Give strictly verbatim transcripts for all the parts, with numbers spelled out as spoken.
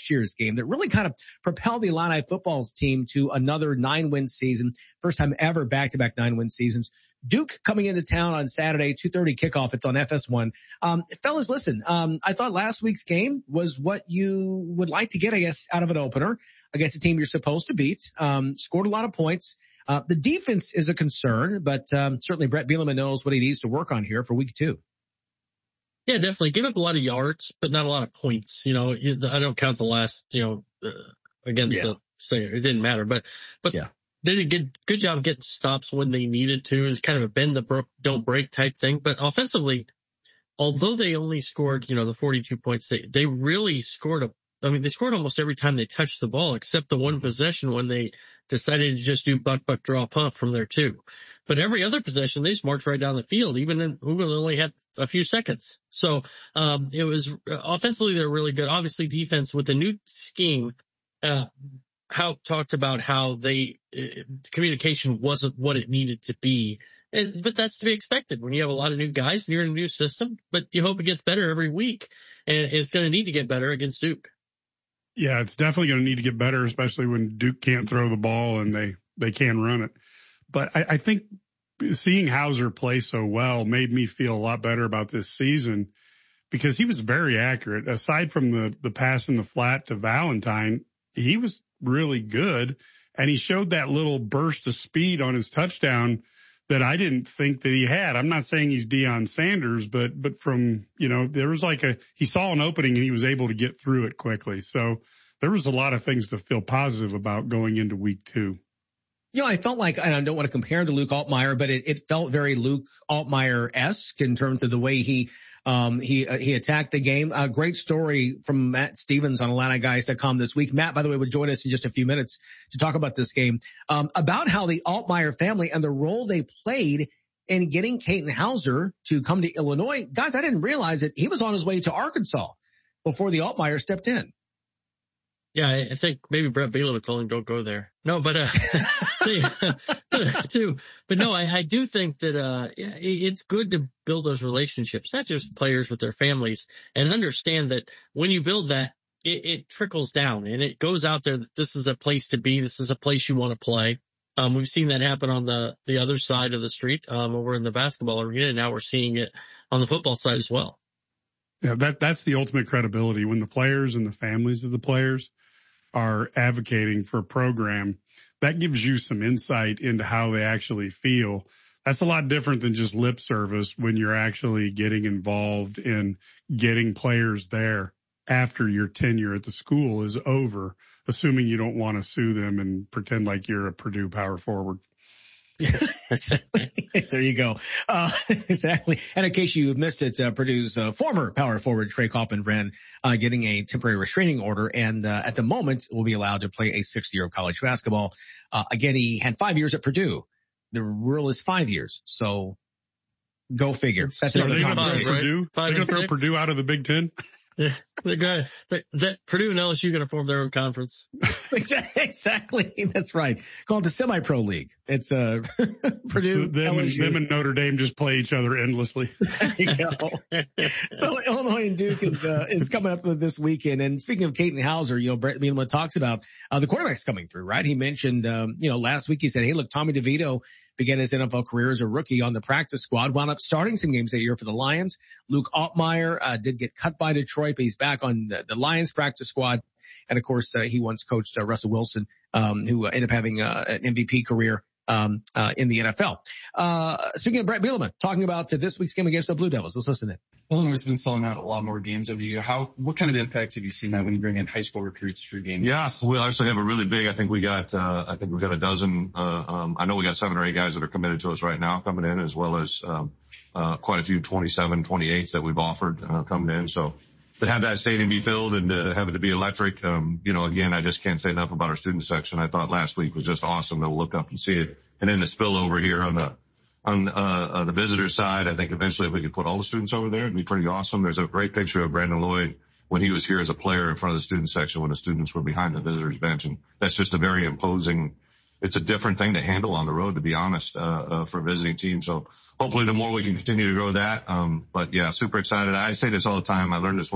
last year's game that really kind of propelled the Illini football team to another nine-win season. First time ever back-to-back nine-win seasons. Duke coming into town on Saturday, two thirty kickoff. It's on F S one. Um, fellas, listen, um, I thought last week's game was what you would like to get, I guess, out of an opener against a team you're supposed to beat. Um, scored a lot of points. Uh, the defense is a concern, but um, certainly Brett Bielema knows what he needs to work on here for week two. Yeah, definitely. Give up a lot of yards, but not a lot of points. You know, I don't count the last, you know, uh, against yeah. the Singer. It didn't matter, but, but yeah. they did a good, good job getting stops when they needed to. It's kind of a bend the bro- don't break type thing. But offensively, although they only scored, you know, the forty-two points, they, they really scored a, I mean, they scored almost every time they touched the ball, except the one possession when they decided to just do buck, buck, draw, punt from there too. But every other possession, they just marched right down the field, even in Google only had a few seconds. So, um, it was offensively, they're really good. Obviously defense with the new scheme, uh, how talked about how they, uh, communication wasn't what it needed to be. And, but that's to be expected when you have a lot of new guys and you're in a new system, but you hope it gets better every week, and it's going to need to get better against Duke. Yeah, it's definitely going to need to get better, especially when Duke can't throw the ball and they, they can run it. But I, I think seeing Hauser play so well made me feel a lot better about this season because he was very accurate. Aside from the, the pass in the flat to Valentine, he was really good. And he showed that little burst of speed on his touchdown that I didn't think that he had. I'm not saying he's Deion Sanders, but, but from, you know, there was like a, he saw an opening and he was able to get through it quickly. So there was a lot of things to feel positive about going into week two. You know, I felt like, and I don't want to compare him to Luke Altmaier, but it, it felt very Luke Altmaier-esque in terms of the way he, um, he, uh, he attacked the game. A great story from Matt Stevens on Illini Guys dot com this week. Matt, by the way, would join us in just a few minutes to talk about this game, um, about how the Altmaier family and the role they played in getting Katin Hauser to come to Illinois. Guys, I didn't realize that he was on his way to Arkansas before the Altmaier stepped in. Yeah, I think maybe Brett Bielema told him don't go there. No, but, uh, too, but no, I, I do think that, uh, it's good to build those relationships, not just players with their families, and understand that when you build that, it, it trickles down and it goes out there that this is a place to be. This is a place you want to play. Um, we've seen that happen on the, the other side of the street, um, over in the basketball arena. And now we're seeing it on the football side as well. Yeah, that, that's the ultimate credibility when the players and the families of the players are advocating for a program. That gives you some insight into how they actually feel. That's a lot different than just lip service when you're actually getting involved in getting players there after your tenure at the school is over, assuming you don't want to sue them and pretend like you're a Purdue power forward. There you go. Uh, exactly. And in case you missed it, uh, Purdue's uh, former power forward, Trey Coffin-Wren, uh, getting a temporary restraining order, and uh, at the moment will be allowed to play a sixth year of college basketball. Uh, again, he had five years at Purdue. The rule is five years. So go figure. That's Are they going to throw Purdue? They're going to throw Purdue out of the Big Ten? Yeah, they're going to, that Purdue and L S U going to form their own conference. Exactly. That's right. Called the semi-pro league. It's, uh, Purdue, them L S U. And, them and Notre Dame just play each other endlessly. There you go. So Illinois and Duke is, uh, is coming up with this weekend. And speaking of Katin Hauser, you know, Brett Bielema talks about, uh, the quarterbacks coming through, right? He mentioned, um, you know, last week he said, hey, look, Tommy DeVito began his N F L career as a rookie on the practice squad, wound up starting some games that year for the Lions. Luke Altmaier, uh, did get cut by Detroit, but he's back on the, the Lions practice squad. And of course, uh, he once coached uh, Russell Wilson, um, who uh, ended up having uh, an M V P career, um, uh, in the N F L. Uh, speaking of Brett Bielema, talking about uh, this week's game against the Blue Devils. Let's listen in. Illinois has been selling out a lot more games over the year. How, what kind of impact have you seen that when you bring in high school recruits for games? Yes, we actually have a really big, I think we got, uh, I think we got a dozen, uh, um, I know we got seven or eight guys that are committed to us right now coming in, as well as, um, uh, quite a few twenty-seven, twenty-eights that we've offered, uh, coming in. So to have that stadium be filled and uh, have it to be electric, um, you know, again, I just can't say enough about our student section. I thought last week was just awesome to look up and see it. And then the spillover here on the, on, uh, uh, the visitor side, I think eventually if we could put all the students over there, it'd be pretty awesome. There's a great picture of Brandon Lloyd when he was here as a player in front of the student section when the students were behind the visitors bench. And that's just a very imposing, it's a different thing to handle on the road, to be honest, uh, uh, for a visiting team. So hopefully the more we can continue to grow that. Um, but yeah, super excited. I say this all the time. I learned this when,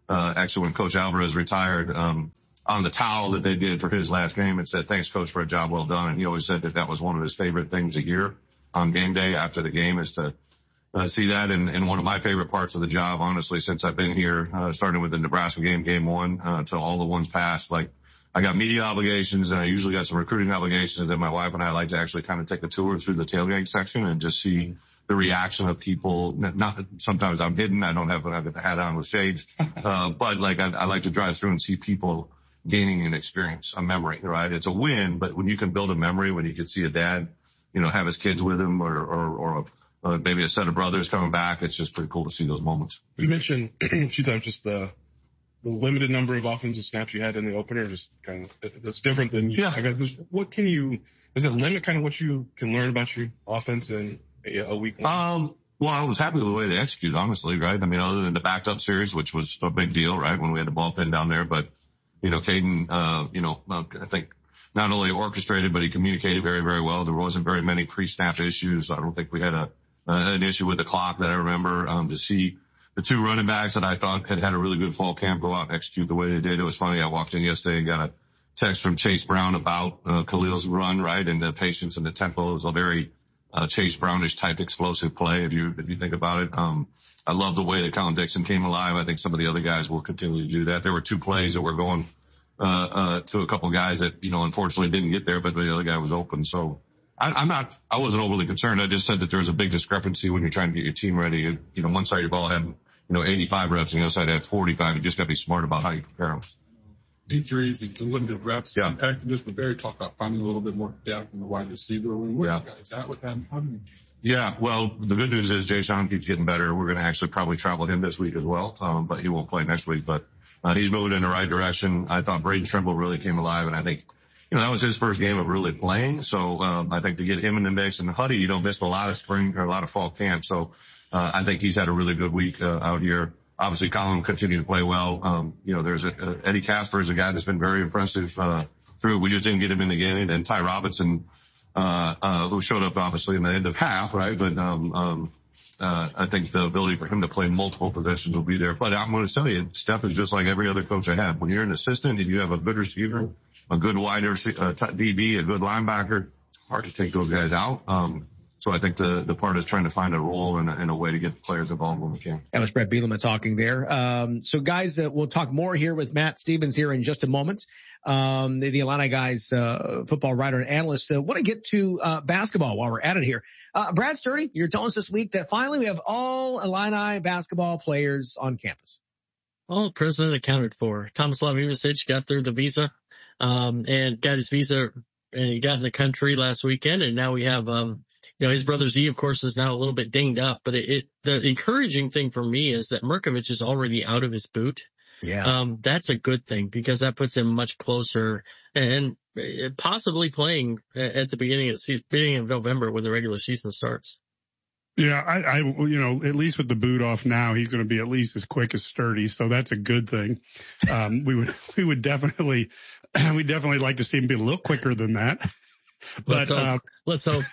uh, actually when Coach Alvarez retired, um, on the towel that they did for his last game, it said, "Thanks, Coach, for a job well done." And he always said that that was one of his favorite things a year on game day after the game is to uh, see that. And, and one of my favorite parts of the job, honestly, since I've been here, uh, starting with the Nebraska game, game one, uh, to all the ones past, like I got media obligations and I usually got some recruiting obligations. And my wife and I like to actually kind of take a tour through the tailgate section and just see the reaction of people. Not sometimes I'm hidden. I don't have, I got the hat on with shades. Uh, but like I, I like to drive through and see people gaining an experience, a memory, right? It's a win, but when you can build a memory, when you can see a dad, you know, have his kids with him or, or, or a, uh, maybe a set of brothers coming back, it's just pretty cool to see those moments. You mentioned a few times just the, the limited number of offensive snaps you had in the opener, just kind of, it's different than, you, yeah. I guess, what can you, does it limit kind of what you can learn about your offense in a, a week? Um, well, I was happy with the way they executed, honestly, right? I mean, other than the backed up series, which was a big deal, right? When we had the ball pinned down there, but you know, Caden, uh, you know, uh, I think not only orchestrated, but he communicated very, very well. There wasn't very many pre-snap issues. I don't think we had a, uh, an issue with the clock that I remember. Um, to see the two running backs that I thought had had a really good fall camp go out and execute the way they did. It was funny. I walked in yesterday and got a text from Chase Brown about, uh, Khalil's run, right? And the patience and the tempo. It was a very, uh, Chase Brownish type explosive play. If you, if you think about it, um, I love the way that Colin Dixon came alive. I think some of the other guys will continue to do that. There were two plays that were going, uh, uh, to a couple guys that, you know, unfortunately didn't get there, but the other guy was open. So I, I'm not, I wasn't overly concerned. I just said that there was a big discrepancy when you're trying to get your team ready. You, you know, one side of your ball had, you know, eighty-five reps and the other side had forty-five. You just got to be smart about how you prepare them. Injuries and limited reps yeah. impacted this, but Barry talked about finding a little bit more depth in the wide receiver room. Where yeah. you guys at with that? How do you Yeah, well, the good news is Jay Sean keeps getting better. We're going to actually probably travel him this week as well, um, but he won't play next week. But uh, he's moving in the right direction. I thought Braden Trimble really came alive, and I think, you know, that was his first game of really playing. So um, I think to get him in the mix, and Huddy, you know, missed a lot of spring or a lot of fall camp. So uh, I think he's had a really good week uh, out here. Obviously, Colin continued to play well. Um, you know, there's a, uh, Eddie Casper is a guy that's been very impressive uh, through. We just didn't get him in the game, and Ty Robinson. Uh, uh, who showed up obviously in the end of half, right? But, um, um, uh, I think the ability for him to play multiple positions will be there. But I'm going to tell you, Steph is just like every other coach I have. When you're an assistant and you have a good receiver, a good wide uh, D B, a good linebacker, it's hard to take those guys out. Um, So I think the, the part is trying to find a role and a, and a way to get players involved when we can. That was Brett Bielema talking there. Um, so guys, uh, we'll talk more here with Matt Stevens here in just a moment. Um, the, the Illini guys, uh, football writer and analyst. Uh, want to get to, uh, basketball while we're at it here. Uh, Brad Sturdy, you're telling us this week that finally we have all Illini basketball players on campus. All president accounted for. Tomislav Ivicic got through the visa, um, and got his visa and he got in the country last weekend. And now we have, um, you know, his brother Z, of course, is now a little bit dinged up, but it, it the encouraging thing for me is that Mirkovic is already out of his boot. Yeah. Um, that's a good thing because that puts him much closer and possibly playing at the beginning of the beginning of November when the regular season starts. Yeah, I, I, you know, at least with the boot off now, he's going to be at least as quick as Sturdy. So that's a good thing. Um, we would, we would definitely, we definitely like to see him be a little quicker than that. But, let's hope. Uh, let's hope.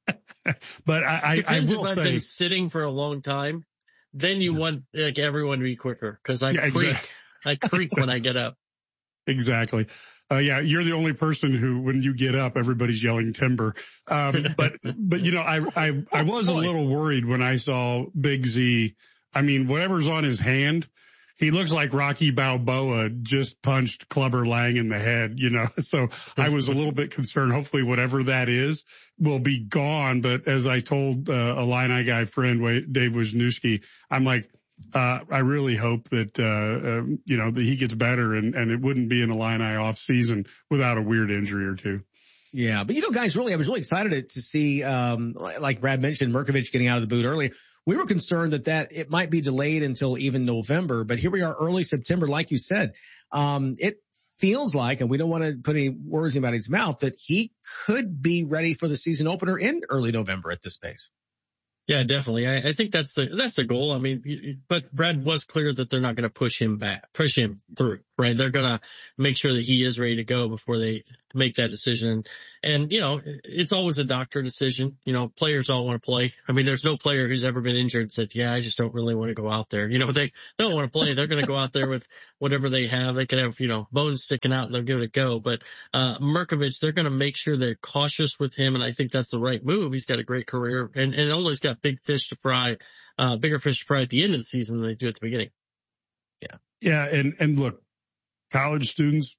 But I, I, I will if I've say, been sitting for a long time, then you want like everyone to be quicker because I yeah, creak, exactly. I creak when I get up. Exactly. Uh, yeah, you're the only person who, when you get up, everybody's yelling timber. Um, but, but you know, I, I, I was a little worried when I saw Big Z. I mean, whatever's on his hand, he looks like Rocky Balboa just punched Clubber Lang in the head, you know, so I was a little bit concerned. Hopefully whatever that is will be gone. But as I told, uh, a Illini guy friend, Dave Wisniewski, I'm like, uh, I really hope that, uh, uh, you know, that he gets better and, and it wouldn't be an Illini off season without a weird injury or two. Yeah. But you know, guys, really, I was really excited to, to see, um, like Brad mentioned, Mirkovic getting out of the boot early. We were concerned that that it might be delayed until even November, but here we are early September. Like you said, um, it feels like, and we don't want to put any words in anybody's mouth, that he could be ready for the season opener in early November at this pace. Yeah, definitely. I, I think that's the, that's the goal. I mean, but Brad was clear that they're not going to push him back, push him through, right? They're going to make sure that he is ready to go before they make that decision. And, you know, it's always a doctor decision. You know, players all want to play. I mean, there's no player who's ever been injured and said, yeah, I just don't really want to go out there. You know, they don't want to play. They're going to go out there with whatever they have. They could have, you know, bones sticking out and they'll give it a go. But, uh, Mirkovich, they're going to make sure they're cautious with him. And I think that's the right move. He's got a great career and, and always got big fish to fry, uh, bigger fish to fry at the end of the season than they do at the beginning. Yeah. Yeah. And, and look, college students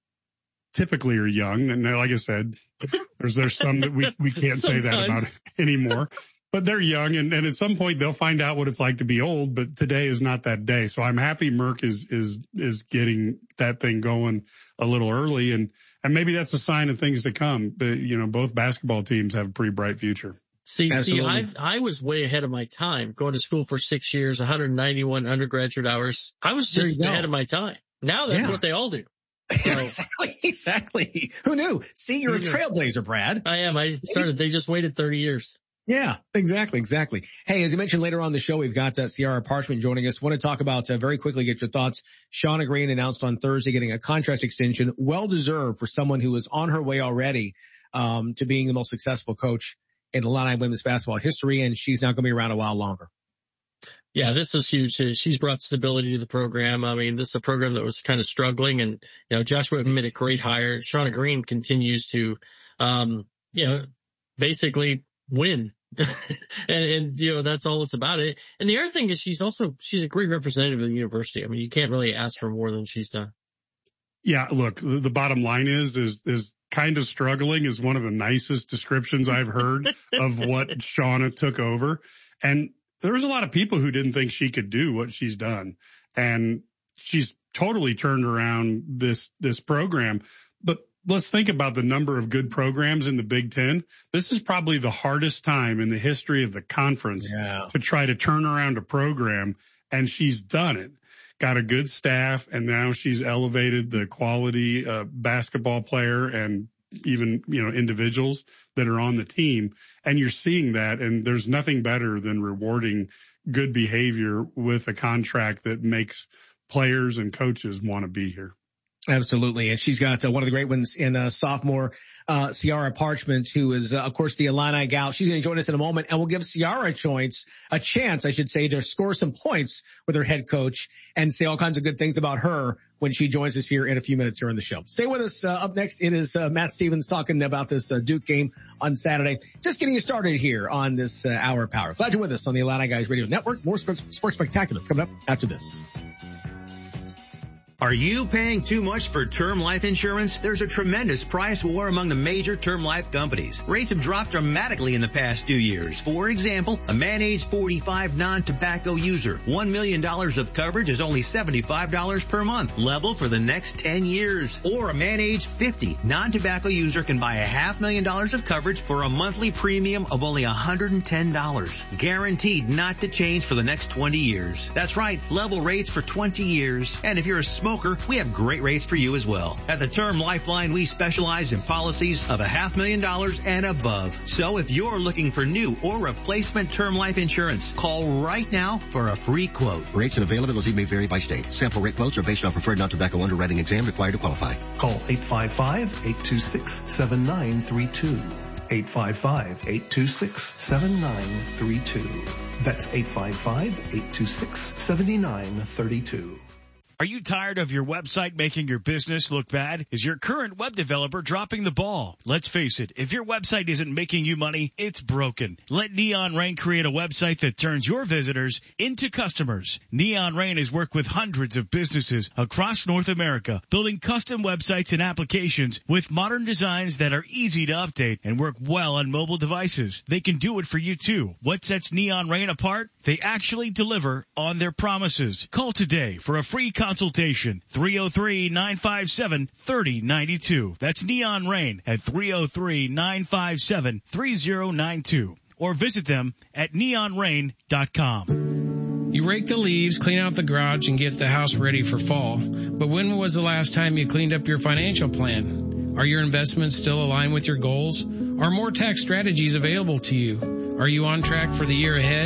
typically are young. And like I said, there's, there's some that we, we can't say that about anymore, but they're young. And, and at some point they'll find out what it's like to be old, but today is not that day. So I'm happy Merck is, is, is getting that thing going a little early. And, and maybe that's a sign of things to come. But, you know, both basketball teams have a pretty bright future. See, see, I I was way ahead of my time going to school for six years, one hundred ninety-one undergraduate hours. I was just ahead of my time. Now that's yeah. what they all do. So, exactly, exactly. Who knew? See, you're a trailblazer, Brad. I am. I started, they just waited thirty years. Yeah, exactly, exactly. Hey, as you mentioned later on the show, we've got uh, Ciara Parchment joining us. Want to talk about, uh, very quickly, get your thoughts. Shauna Green announced on Thursday getting a contract extension, well deserved for someone who is on her way already, um, to being the most successful coach in Illini women's basketball history, and she's now going to be around a while longer. Yeah, this is huge. She's brought stability to the program. I mean, this is a program that was kind of struggling, and, you know, Joshua made a great hire. Shauna Green continues to, um, you know, basically win. and, and, you know, that's all it's about it. And the other thing is she's also, she's a great representative of the university. I mean, you can't really ask for more than she's done. Yeah, look, the, the bottom line is, is, is kind of struggling is one of the nicest descriptions I've heard of what Shauna took over. And there was a lot of people who didn't think she could do what she's done. And she's totally turned around this, this program. But let's think about the number of good programs in the Big Ten. This is probably the hardest time in the history of the conference yeah. to try to turn around a program. And she's done it. Got a good staff, and now she's elevated the quality uh, basketball player and even, you know, individuals that are on the team. And you're seeing that, and there's nothing better than rewarding good behavior with a contract that makes players and coaches want to be here. Absolutely. And she's got uh, one of the great ones in uh, sophomore, uh, Ciara Parchment, who is, uh, of course, the Illini gal. She's going to join us in a moment, and we'll give Ciara a chance, a chance, I should say, to score some points with her head coach and say all kinds of good things about her when she joins us here in a few minutes here on the show. Stay with us. Uh, up next, it is uh, Matt Stevens talking about this uh, Duke game on Saturday. Just getting you started here on this uh, hour of power. Glad you're with us on the Illini Guys Radio Network. More sports, sports spectacular coming up after this. Are you paying too much for term life insurance? There's a tremendous price war among the major term life companies. Rates have dropped dramatically in the past two years. For example, a man age forty-five non-tobacco user, one million dollars of coverage is only seventy-five dollars per month, level for the next ten years. Or a man age fifty non-tobacco user can buy a half million dollars of coverage for a monthly premium of only one hundred ten dollars. Guaranteed not to change for the next twenty years. That's right, level rates for twenty years. And if you're a smoker, we have great rates for you as well. At the Term Lifeline, we specialize in policies of a half million dollars and above. So if you're looking for new or replacement term life insurance, call right now for a free quote. Rates and availability may vary by state. Sample rate quotes are based on preferred non-tobacco underwriting exam required to qualify. Call eight five five, eight two six, seven nine three two. eight five five, eight two six, seven nine three two. That's eight five five, eight two six, seven nine three two. Are you tired of your website making your business look bad? Is your current web developer dropping the ball? Let's face it, if your website isn't making you money, it's broken. Let Neon Rain create a website that turns your visitors into customers. Neon Rain has worked with hundreds of businesses across North America, building custom websites and applications with modern designs that are easy to update and work well on mobile devices. They can do it for you too. What sets Neon Rain apart? They actually deliver on their promises. Call today for a free consultation. three oh three, nine five seven, three oh nine two. That's Neon Rain at three oh three, nine five seven, three oh nine two. Or visit them at neon rain dot com. You rake the leaves, clean out the garage, and get the house ready for fall. But when was the last time you cleaned up your financial plan? Are your investments still aligned with your goals? Are more tax strategies available to you? Are you on track for the year ahead?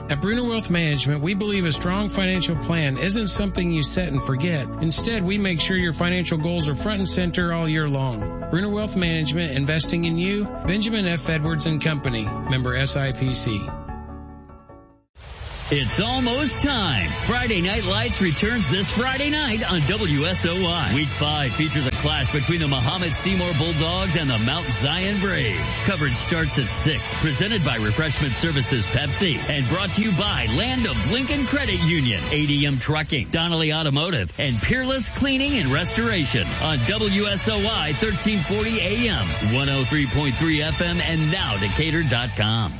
At Bruner Wealth Management, we believe a strong financial plan isn't something you set and forget. Instead, we make sure your financial goals are front and center all year long. Bruner Wealth Management, investing in you. Benjamin F. Edwards and Company, member S I P C. It's almost time. Friday Night Lights returns this Friday night on W S O Y. Week five features a clash between the Muhammad Seymour Bulldogs and the Mount Zion Braves. Coverage starts at six. Presented by Refreshment Services Pepsi and brought to you by Land of Lincoln Credit Union, A D M Trucking, Donnelly Automotive, and Peerless Cleaning and Restoration on W S O Y thirteen forty A M, one oh three point three F M, and now Decatur dot com.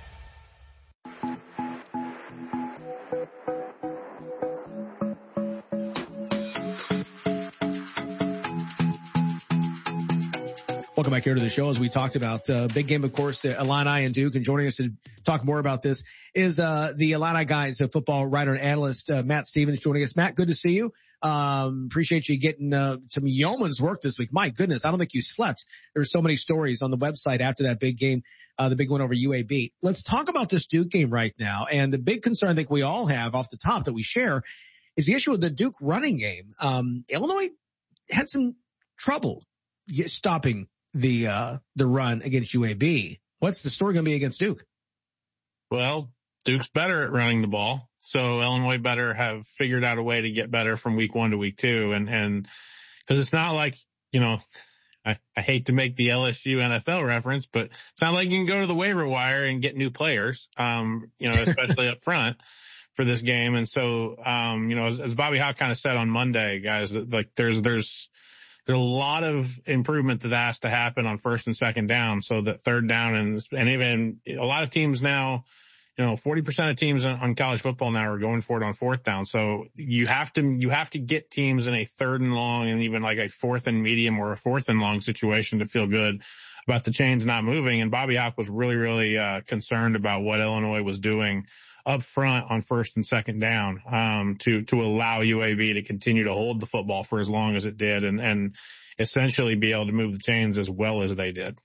Welcome back here to the show. As we talked about, uh, big game, of course, uh, Illini and Duke, and joining us to talk more about this is, uh, the Illini guys, uh, football writer and analyst, uh, Matt Stevens joining us. Matt, good to see you. Um, appreciate you getting, uh, some yeoman's work this week. My goodness, I don't think you slept. There's so many stories on the website after that big game, uh, the big one over U A B. Let's talk about this Duke game right now. And the big concern I think we all have off the top that we share is the issue of the Duke running game. Um, Illinois had some trouble stopping the, uh, the run against U A B. What's the story going to be against Duke? Well, Duke's better at running the ball. So Illinois better have figured out a way to get better from week one to week two. And, and cause it's not like, you know, I, I hate to make the L S U N F L reference, but it's not like you can go to the waiver wire and get new players, um, you know, especially up front for this game. And so, um, you know, as, as Bobby Hauck kind of said on Monday, guys, like there's, there's, There's a lot of improvement that has to happen on first and second down, so that third down and, and even a lot of teams now, you know, forty percent of teams on, on college football now are going for it on fourth down. So you have to, you have to get teams in a third and long and even like a fourth and medium or a fourth and long situation to feel good about the chains not moving. And Bobby Hauck was really, really, uh, concerned about what Illinois was doing up front on first and second down, um, to, to allow U A B to continue to hold the football for as long as it did and, and essentially be able to move the chains as well as they did.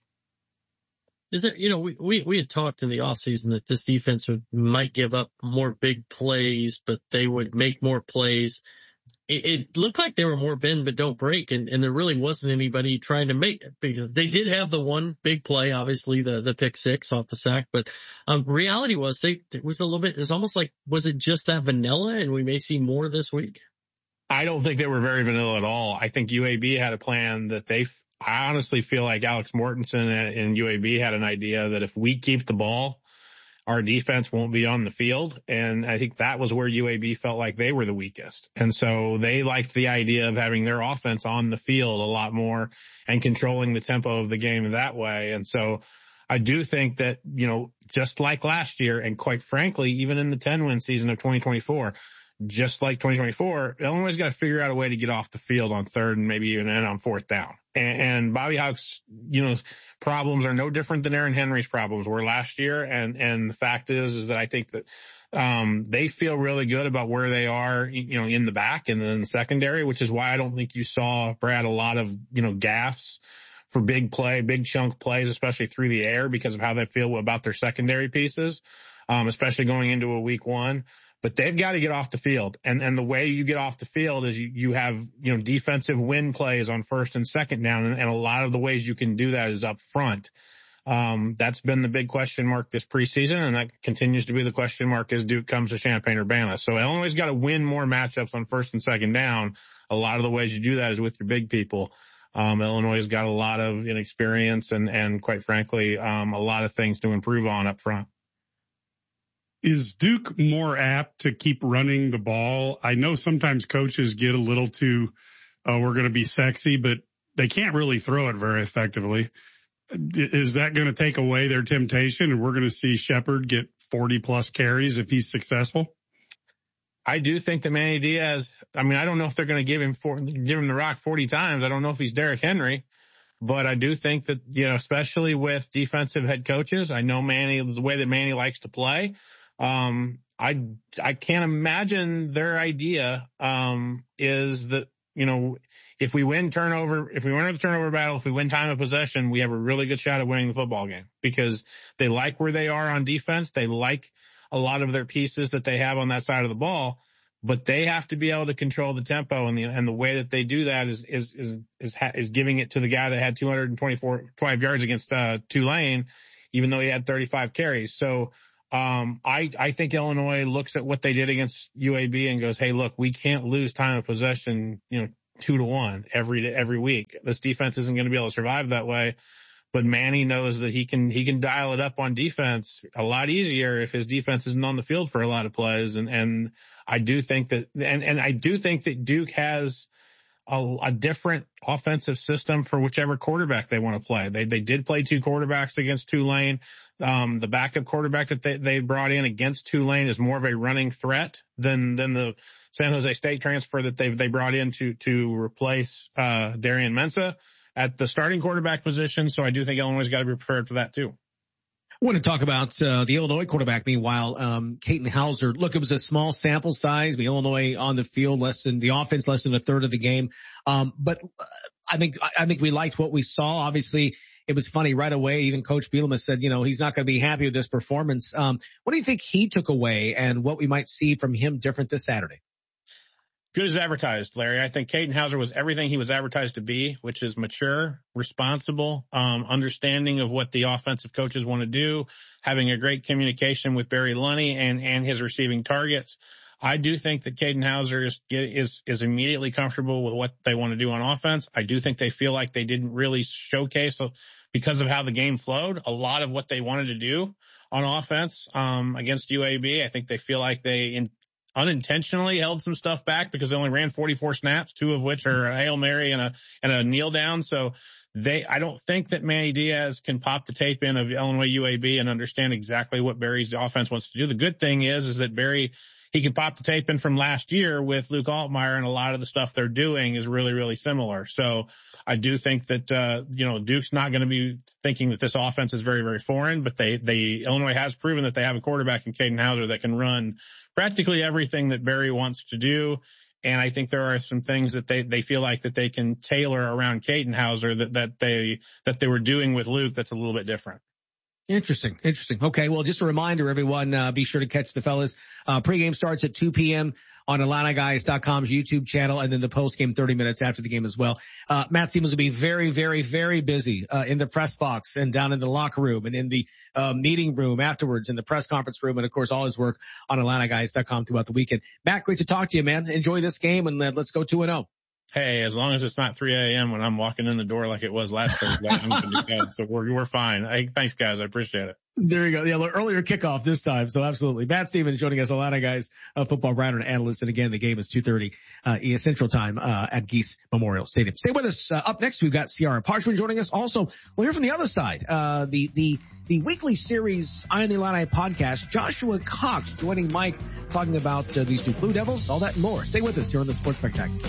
Is there, you know, we, we, we had talked in the offseason that this defense would, might give up more big plays, but they would make more plays. It, it looked like they were more bend but don't break, and, and there really wasn't anybody trying to make it, because they did have the one big play, obviously the, the pick six off the sack, but, um, reality was they, it was a little bit, it was almost like, was it just that vanilla and we may see more this week? I don't think they were very vanilla at all. I think U A B had a plan that they, I honestly feel like Alex Mortensen and, and U A B had an idea that if we keep the ball, our defense won't be on the field. And I think that was where U A B felt like they were the weakest. And so they liked the idea of having their offense on the field a lot more and controlling the tempo of the game that way. And so I do think that, you know, just like last year, and quite frankly, even in the ten win season of twenty twenty-four, just like twenty twenty-four, Illinois got to figure out a way to get off the field on third and maybe even end on fourth down. And, and Bobby Hauck's, you know, problems are no different than Aaron Henry's problems were last year. And, and the fact is, is that I think that, um, they feel really good about where they are, you know, in the back and then in the secondary, which is why I don't think you saw, Brad, a lot of, you know, gaffes for big play, big chunk plays, especially through the air because of how they feel about their secondary pieces, um, especially going into a week one. But they've got to get off the field. And, and the way you get off the field is you, you have, you know, defensive win plays on first and second down. And, and a lot of the ways you can do that is up front. Um, that's been the big question mark this preseason. And that continues to be the question mark as Duke comes to Champaign-Urbana. So Illinois has got to win more matchups on first and second down. A lot of the ways you do that is with your big people. Um, Illinois has got a lot of inexperience and, and quite frankly, um, a lot of things to improve on up front. Is Duke more apt to keep running the ball? I know sometimes coaches get a little too, uh, we're going to be sexy, but they can't really throw it very effectively. Is that going to take away their temptation and we're going to see Shepard get forty plus carries if he's successful? I do think that Manny Diaz, I mean, I don't know if they're going to give him four, give him the rock forty times. I don't know if he's Derrick Henry, but I do think that, you know, especially with defensive head coaches, I know Manny, the way that Manny likes to play. Um, I, I can't imagine their idea, um, is that, you know, if we win turnover, if we win the turnover battle, if we win time of possession, we have a really good shot at winning the football game because they like where they are on defense. They like a lot of their pieces that they have on that side of the ball, but they have to be able to control the tempo, and the and the way that they do that is is is is, is giving it to the guy that had two hundred twenty-four yards against uh, Tulane, even though he had thirty-five carries. So um, I I think Illinois looks at what they did against U A B and goes, hey, look, we can't lose time of possession, you know, two to one every every week. This defense isn't going to be able to survive that way. But Manny knows that he can he can dial it up on defense a lot easier if his defense isn't on the field for a lot of plays. And and I do think that and, and I do think that Duke has a, a different offensive system for whichever quarterback they want to play. They they did play two quarterbacks against Tulane. Um, the backup quarterback that they, they brought in against Tulane is more of a running threat than than the San Jose State transfer that they they brought in to to replace uh, Darian Mensah at the starting quarterback position. So I do think Illinois has got to be prepared for that too. I want to talk about uh, the Illinois quarterback. Meanwhile, um, Katin Houser, look, it was a small sample size. The Illinois on the field, less than the offense, less than a third of the game. Um, but uh, I think, I think we liked what we saw. Obviously, it was funny right away. Even Coach Bielema said, you know, he's not going to be happy with this performance. Um, what do you think he took away and what we might see from him different this Saturday? Good as advertised, Larry. I think Katin Houser was everything he was advertised to be, which is mature, responsible, um, understanding of what the offensive coaches want to do, having a great communication with Barry Lunney and, and his receiving targets. I do think that Katin Houser is, is, is immediately comfortable with what they want to do on offense. I do think they feel like they didn't really showcase, because of how the game flowed, a lot of what they wanted to do on offense, um, against U A B. I think they feel like they in, unintentionally held some stuff back because they only ran forty-four snaps, two of which are a Hail Mary and a, and a kneel down. So they, I don't think that Manny Diaz can pop the tape in of Illinois U A B and understand exactly what Barry's offense wants to do. The good thing is, is that Barry, he can pop the tape in from last year with Luke Altmaier, and a lot of the stuff they're doing is really, really similar. So I do think that, uh, you know, Duke's not going to be thinking that this offense is very, very foreign, but they, they, Illinois has proven that they have a quarterback in Katin Houser that can run practically everything that Barry wants to do. And I think there are some things that they, they feel like that they can tailor around Katin Houser that, that they, that they were doing with Luke that's a little bit different. Interesting. Interesting. Okay. Well, just a reminder, everyone, uh, be sure to catch the fellas. Uh, pregame starts at two p.m. on Illini Guys dot com's YouTube channel, and then the postgame thirty minutes after the game as well. Uh, Matt seems to be very, very, very busy, uh, in the press box and down in the locker room and in the, uh, meeting room afterwards, in the press conference room, and of course all his work on Illini Guys dot com throughout the weekend. Matt, great to talk to you, man. Enjoy this game, and uh, let's go two and oh. Hey, as long as it's not three a.m. when I'm walking in the door like it was last Thursday, I'm going to be good. So we're, we're fine. Hey, thanks guys. I appreciate it. There you go. Yeah, earlier kickoff this time. So absolutely. Matt Stevens joining us, Illini Guys, uh, football writer and analyst. And again, the game is two thirty, uh, Central Time, uh, at Geese Memorial Stadium. Stay with us. Uh, up next, we've got Ciara Parchman joining us. Also, we'll hear from the other side, uh, the, the, the weekly series Eye on the Illini podcast. Joshua Cox joining Mike, talking about uh, these two Blue Devils, all that and more. Stay with us here on the Sports Spectacular.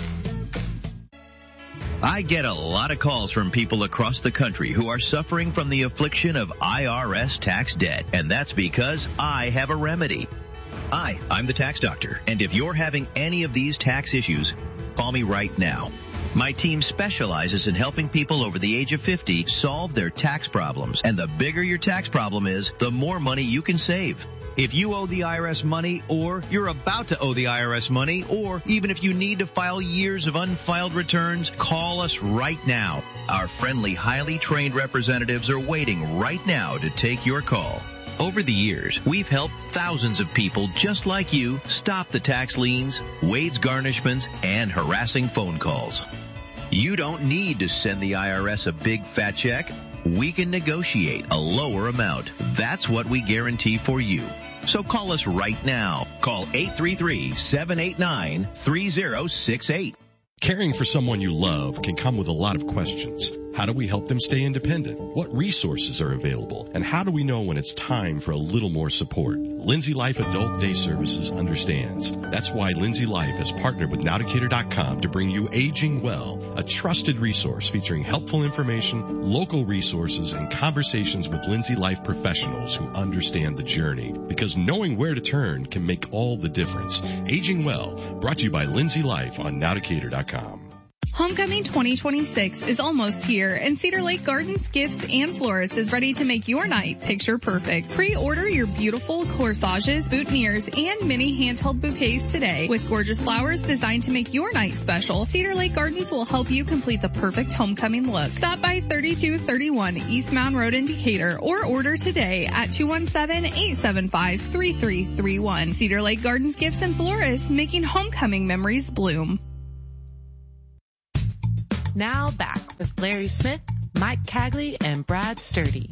I get a lot of calls from people across the country who are suffering from the affliction of I R S tax debt, and that's because I have a remedy. Hi, I'm the tax doctor, and if you're having any of these tax issues, call me right now. My team specializes in helping people over the age of fifty solve their tax problems, and the bigger your tax problem is, the more money you can save. If you owe the I R S money, or you're about to owe the I R S money, or even if you need to file years of unfiled returns, call us right now. Our friendly, highly trained representatives are waiting right now to take your call. Over the years, we've helped thousands of people just like you stop the tax liens, wage garnishments, and harassing phone calls. You don't need to send the I R S a big fat check. We can negotiate a lower amount. That's what we guarantee for you. So call us right now. Call eight three three, seven eight nine, three zero six eight. Caring for someone you love can come with a lot of questions. How do we help them stay independent? What resources are available? And how do we know when it's time for a little more support? Lindsay Life Adult Day Services understands. That's why Lindsay Life has partnered with Navigator dot com to bring you Aging Well, a trusted resource featuring helpful information, local resources, and conversations with Lindsay Life professionals who understand the journey. Because knowing where to turn can make all the difference. Aging Well, brought to you by Lindsay Life on Navigator dot com. Homecoming twenty twenty-six is almost here, and Cedar Lake Gardens Gifts and Florists is ready to make your night picture perfect. Pre-order your beautiful corsages, boutonnieres, and mini handheld bouquets today. With gorgeous flowers designed to make your night special, Cedar Lake Gardens will help you complete the perfect homecoming look. Stop by thirty-two thirty-one East Mound Road in Decatur or order today at two one seven, eight seven five, three three three one. Cedar Lake Gardens Gifts and Florists, making homecoming memories bloom. Now back with Larry Smith, Mike Cagley, and Brad Sturdy.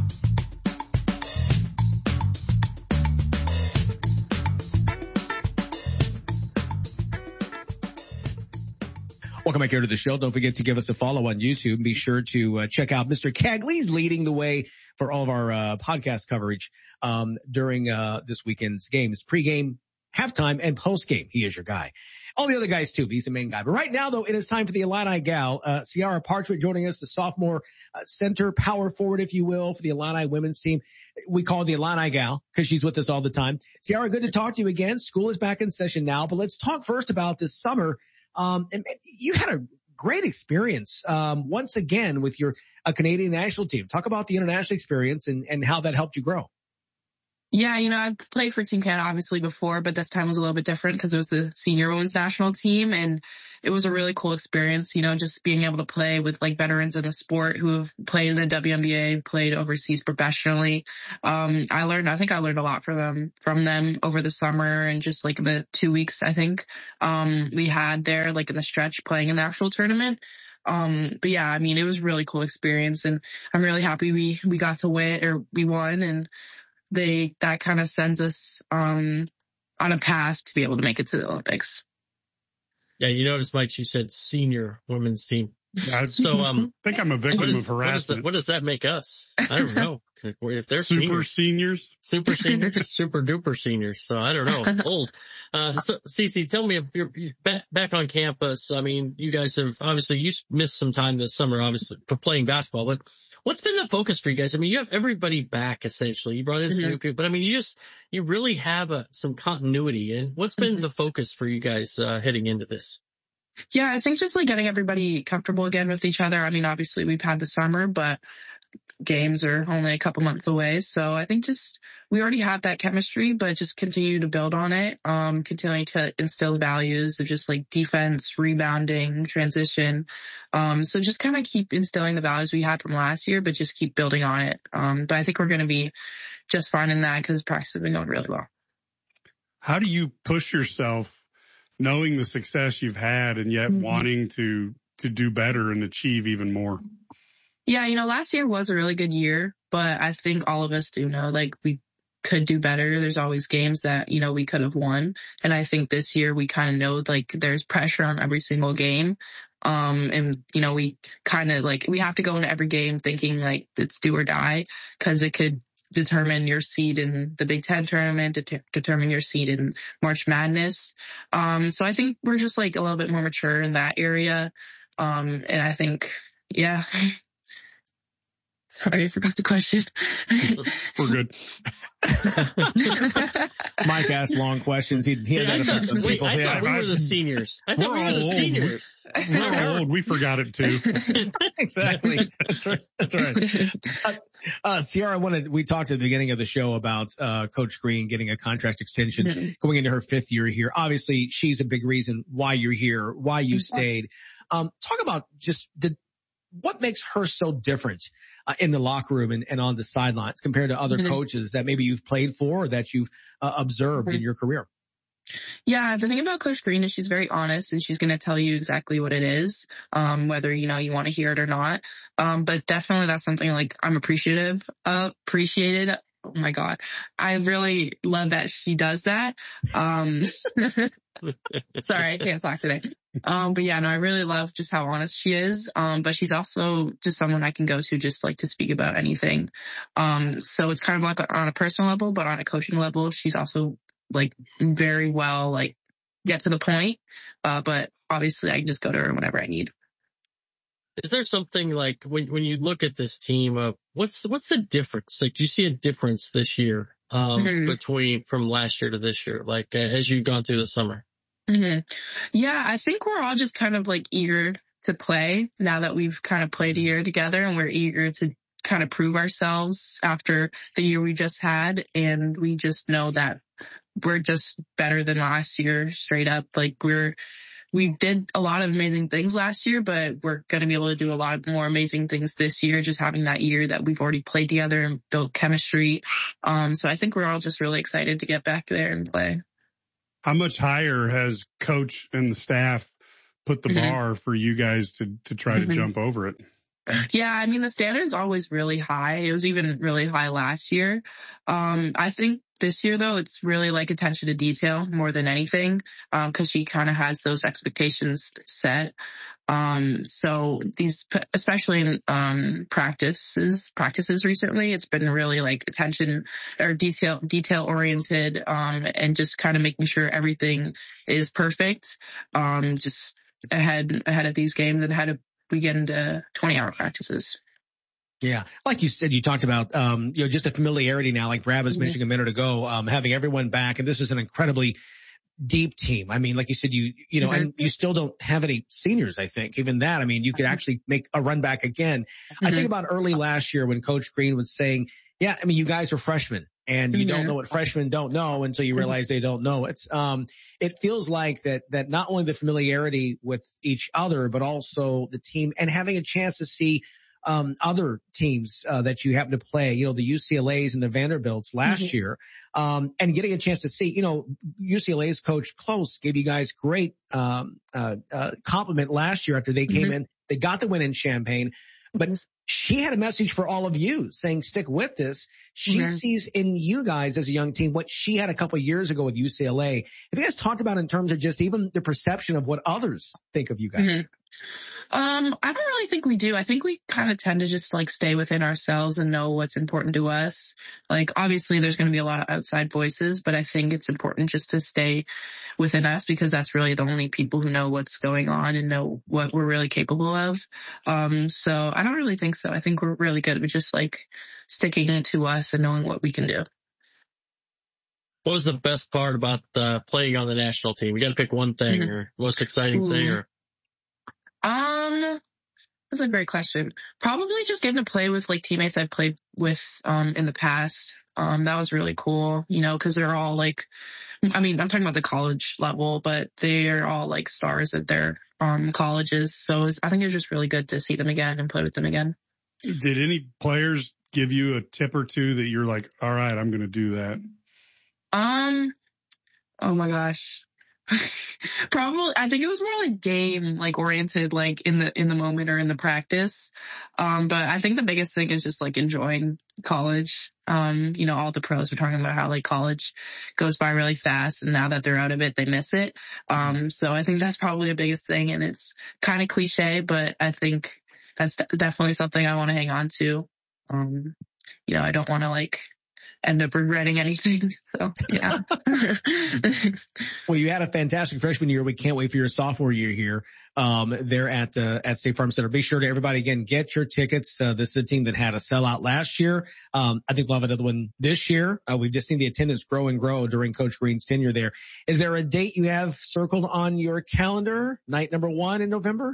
Welcome back here to the show. Don't forget to give us a follow on YouTube. Be sure to uh, check out Mister Cagley leading the way for all of our uh, podcast coverage um, during uh, this weekend's games, pregame, halftime, and postgame. He is your guy. All the other guys too. He's the main guy. But right now, though, it is time for the Illini gal. Uh, Ciara Parchment joining us, the sophomore uh, center power forward, if you will, for the Illini women's team. We call her the Illini gal because she's with us all the time. Ciara, good to talk to you again. School is back in session now, but let's talk first about this summer. Um, and you had a great experience, um, once again with your uh, Canadian national team. Talk about the international experience and, and how that helped you grow. Yeah, you know, I've played for Team Canada obviously before, but this time was a little bit different because it was the senior women's national team, and it was a really cool experience, you know, just being able to play with like veterans in the sport who have played in the W N B A, played overseas professionally. Um, I learned, I think I learned a lot from them, from them over the summer and just like the two weeks, I think, um, we had there, like in the stretch playing in the actual tournament. Um, but yeah, I mean, it was a really cool experience, and I'm really happy we, we got to win, or we won, and they, that kind of sends us, um, on a path to be able to make it to the Olympics. Yeah. You notice, Mike, she said senior women's team. Yeah, so, um, I think I'm a victim is, of harassment. What does, that, what does that make us? I don't know. If they're super seniors, seniors, super seniors, super duper seniors. So I don't know. Old. Uh, so Cece, tell me, you're, you're back, back on campus. I mean, you guys have obviously, you missed some time this summer, obviously, for playing basketball, but what's been the focus for you guys? I mean, you have everybody back essentially. You brought in some mm-hmm. new people, but I mean, you just, you really have a, some continuity. And what's been mm-hmm. the focus for you guys, uh, heading into this? Yeah, I think just like getting everybody comfortable again with each other. I mean, obviously we've had the summer, but games are only a couple months away. So I think just, we already have that chemistry, but just continue to build on it. Um, continuing to instill the values of just like defense, rebounding, transition. Um, so just kind of keep instilling the values we had from last year, but just keep building on it. Um, but I think we're going to be just fine in that because practice has been going really well. How do you push yourself knowing the success you've had and yet mm-hmm. wanting to, to do better and achieve even more? Yeah, you know, last year was a really good year, but I think all of us do know, like, we could do better. There's always games that, you know, we could have won. And I think this year we kind of know, like, there's pressure on every single game. Um, and, you know, we kind of, like, we have to go into every game thinking, like, it's do or die, because it could determine your seed in the Big Ten tournament, det- determine your seed in March Madness. Um, so I think we're just, like, a little bit more mature in that area. Um, and I think, yeah. Sorry, I forgot the question. We're good. Mike asked long questions. He, he yeah, has I thought, wait, I thought we were the seniors. I thought we were the old. seniors. We're old. We forgot it too. Exactly. That's right. That's right. Uh, uh, Ciara, I wanted, we talked at the beginning of the show about, uh, Coach Green getting a contract extension mm-hmm. going into her fifth year here. Obviously, she's a big reason why you're here, why you mm-hmm. stayed. Um, talk about just the, what makes her so different uh, in the locker room and, and on the sidelines compared to other mm-hmm. coaches that maybe you've played for or that you've uh, observed mm-hmm. in your career? Yeah, the thing about Coach Green is she's very honest and she's going to tell you exactly what it is, um, whether, you know, you want to hear it or not. Um, but definitely that's something like I'm appreciative of, appreciated. Oh my God. I really love that she does that. Um, sorry, I can't talk today. Um, but yeah, no, I really love just how honest she is. Um, but she's also just someone I can go to just like to speak about anything. Um, so it's kind of like on a personal level, but on a coaching level, she's also like very well, like get to the point. Uh, but obviously I can just go to her whenever I need. Is there something like when when you look at this team, uh, what's what's the difference? Like, do you see a difference this year um, mm-hmm. between from last year to this year? Like uh, as you've gone through the summer? Mm-hmm. Yeah, I think we're all just kind of like eager to play now that we've kind of played a year together, and we're eager to kind of prove ourselves after the year we just had. And we just know that we're just better than last year, straight up. Like we're, we did a lot of amazing things last year, but we're going to be able to do a lot more amazing things this year, just having that year that we've already played together and built chemistry. Um, so I think we're all just really excited to get back there and play. How much higher has coach and the staff put the mm-hmm. bar for you guys to, to try mm-hmm. to jump over it? Yeah, I mean, the standard is always really high. It was even really high last year. Um, I think this year, though, it's really like attention to detail more than anything, um, cause she kind of has those expectations set. Um, so these, especially in, um, practices, practices recently, it's been really like attention or detail, detail oriented, um, and just kind of making sure everything is perfect, um, just ahead, ahead of these games and ahead of, we get into twenty hour practices. Yeah. Like you said, you talked about, um, you know, just a familiarity now, like Brad was mm-hmm. mentioning a minute ago, um, having everyone back. And this is an incredibly deep team. I mean, like you said, you, you know, mm-hmm. and you still don't have any seniors, I think. Even that, I mean, you could actually make a run back again. Mm-hmm. I think about early last year when Coach Green was saying, yeah, I mean, you guys are freshmen and you mm-hmm. don't know what freshmen don't know until you realize they don't know. It's, um, it feels like that, that not only the familiarity with each other, but also the team and having a chance to see, um, other teams, uh, that you happen to play, you know, the U C L A's and the Vanderbilts last mm-hmm. year, um, and getting a chance to see, you know, U C L A's coach Close gave you guys great, um, uh, uh, compliment last year after they came mm-hmm. in, they got the win in Champaign, but mm-hmm. she had a message for all of you saying, stick with this. She mm-hmm. sees in you guys as a young team what she had a couple of years ago with U C L A. Have you guys talked about in terms of just even the perception of what others think of you guys? Mm-hmm. Um, I don't really think we do. I think we kind of tend to just like stay within ourselves and know what's important to us. Like obviously there's going to be a lot of outside voices, but I think it's important just to stay within us because that's really the only people who know what's going on and know what we're really capable of. Um, so I don't really think so. I think we're really good with just like sticking to us and knowing what we can do. What was the best part about uh, playing on the national team? We got to pick one thing mm-hmm. or most exciting Ooh. thing or. Um, that's a great question. Probably just getting to play with like teammates I've played with, um, in the past. Um, that was really cool, you know, cause they're all like, I mean, I'm talking about the college level, but they're all like stars at their, um, colleges. So it was, I think it was just really good to see them again and play with them again. Did any players give you a tip or two that you're like, all right, I'm going to do that? Um, oh my gosh. Probably, I think it was more like game, like oriented, like in the, in the moment or in the practice. Um, but I think the biggest thing is just like enjoying college. Um, you know, all the pros were talking about how like college goes by really fast and now that they're out of it, they miss it. Um, so I think that's probably the biggest thing and it's kind of cliche, but I think that's de- definitely something I want to hang on to. Um, you know, I don't want to like, end up regretting anything. So, yeah. Well, you had a fantastic freshman year. We can't wait for your sophomore year here. Um, there at, uh, at State Farm Center. Be sure to everybody again, get your tickets. Uh, this is a team that had a sellout last year. Um, I think we'll have another one this year. Uh, we've just seen the attendance grow and grow during Coach Green's tenure there. Is there a date you have circled on your calendar? Night number one in November?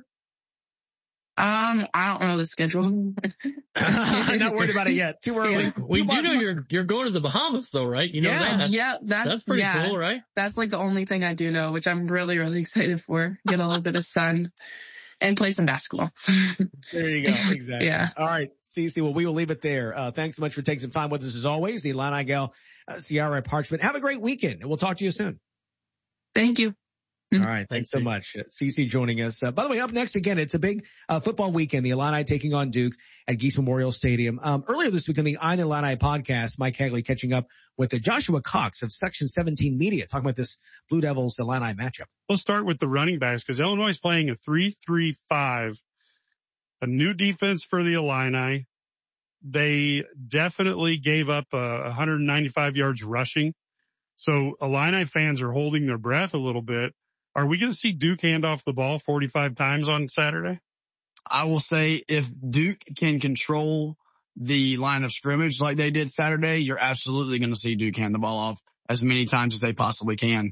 Um, I don't know the schedule. I'm not worried about it yet. Too early. Yeah. We do know you're you're going to the Bahamas though, right? You know yeah, that. Yeah, that's that's pretty yeah, cool, right? That's like the only thing I do know, which I'm really, really excited for. Get a little bit of sun and play some basketball. There you go. Exactly. Yeah. All right, Cece. Well, we will leave it there. Uh, thanks so much for taking some time with us as always. The Illini gal, uh, Ciara Parchment. Have a great weekend, and we'll talk to you soon. Thank you. All right. Thanks so much. Cece joining us. Uh, by the way, up next again, it's a big uh, football weekend. The Illini taking on Duke at Geese Memorial Stadium. Um, earlier this week on the I N Illini podcast, Mike Hagley catching up with the Joshua Cox of Section seventeen Media, talking about this Blue Devils Illini matchup. We'll start with the running backs because Illinois is playing a three three five, a new defense for the Illini. They definitely gave up uh, one hundred ninety-five yards rushing. So Illini fans are holding their breath a little bit. Are we going to see Duke hand off the ball forty-five times on Saturday? I will say if Duke can control the line of scrimmage like they did Saturday, you're absolutely going to see Duke hand the ball off as many times as they possibly can.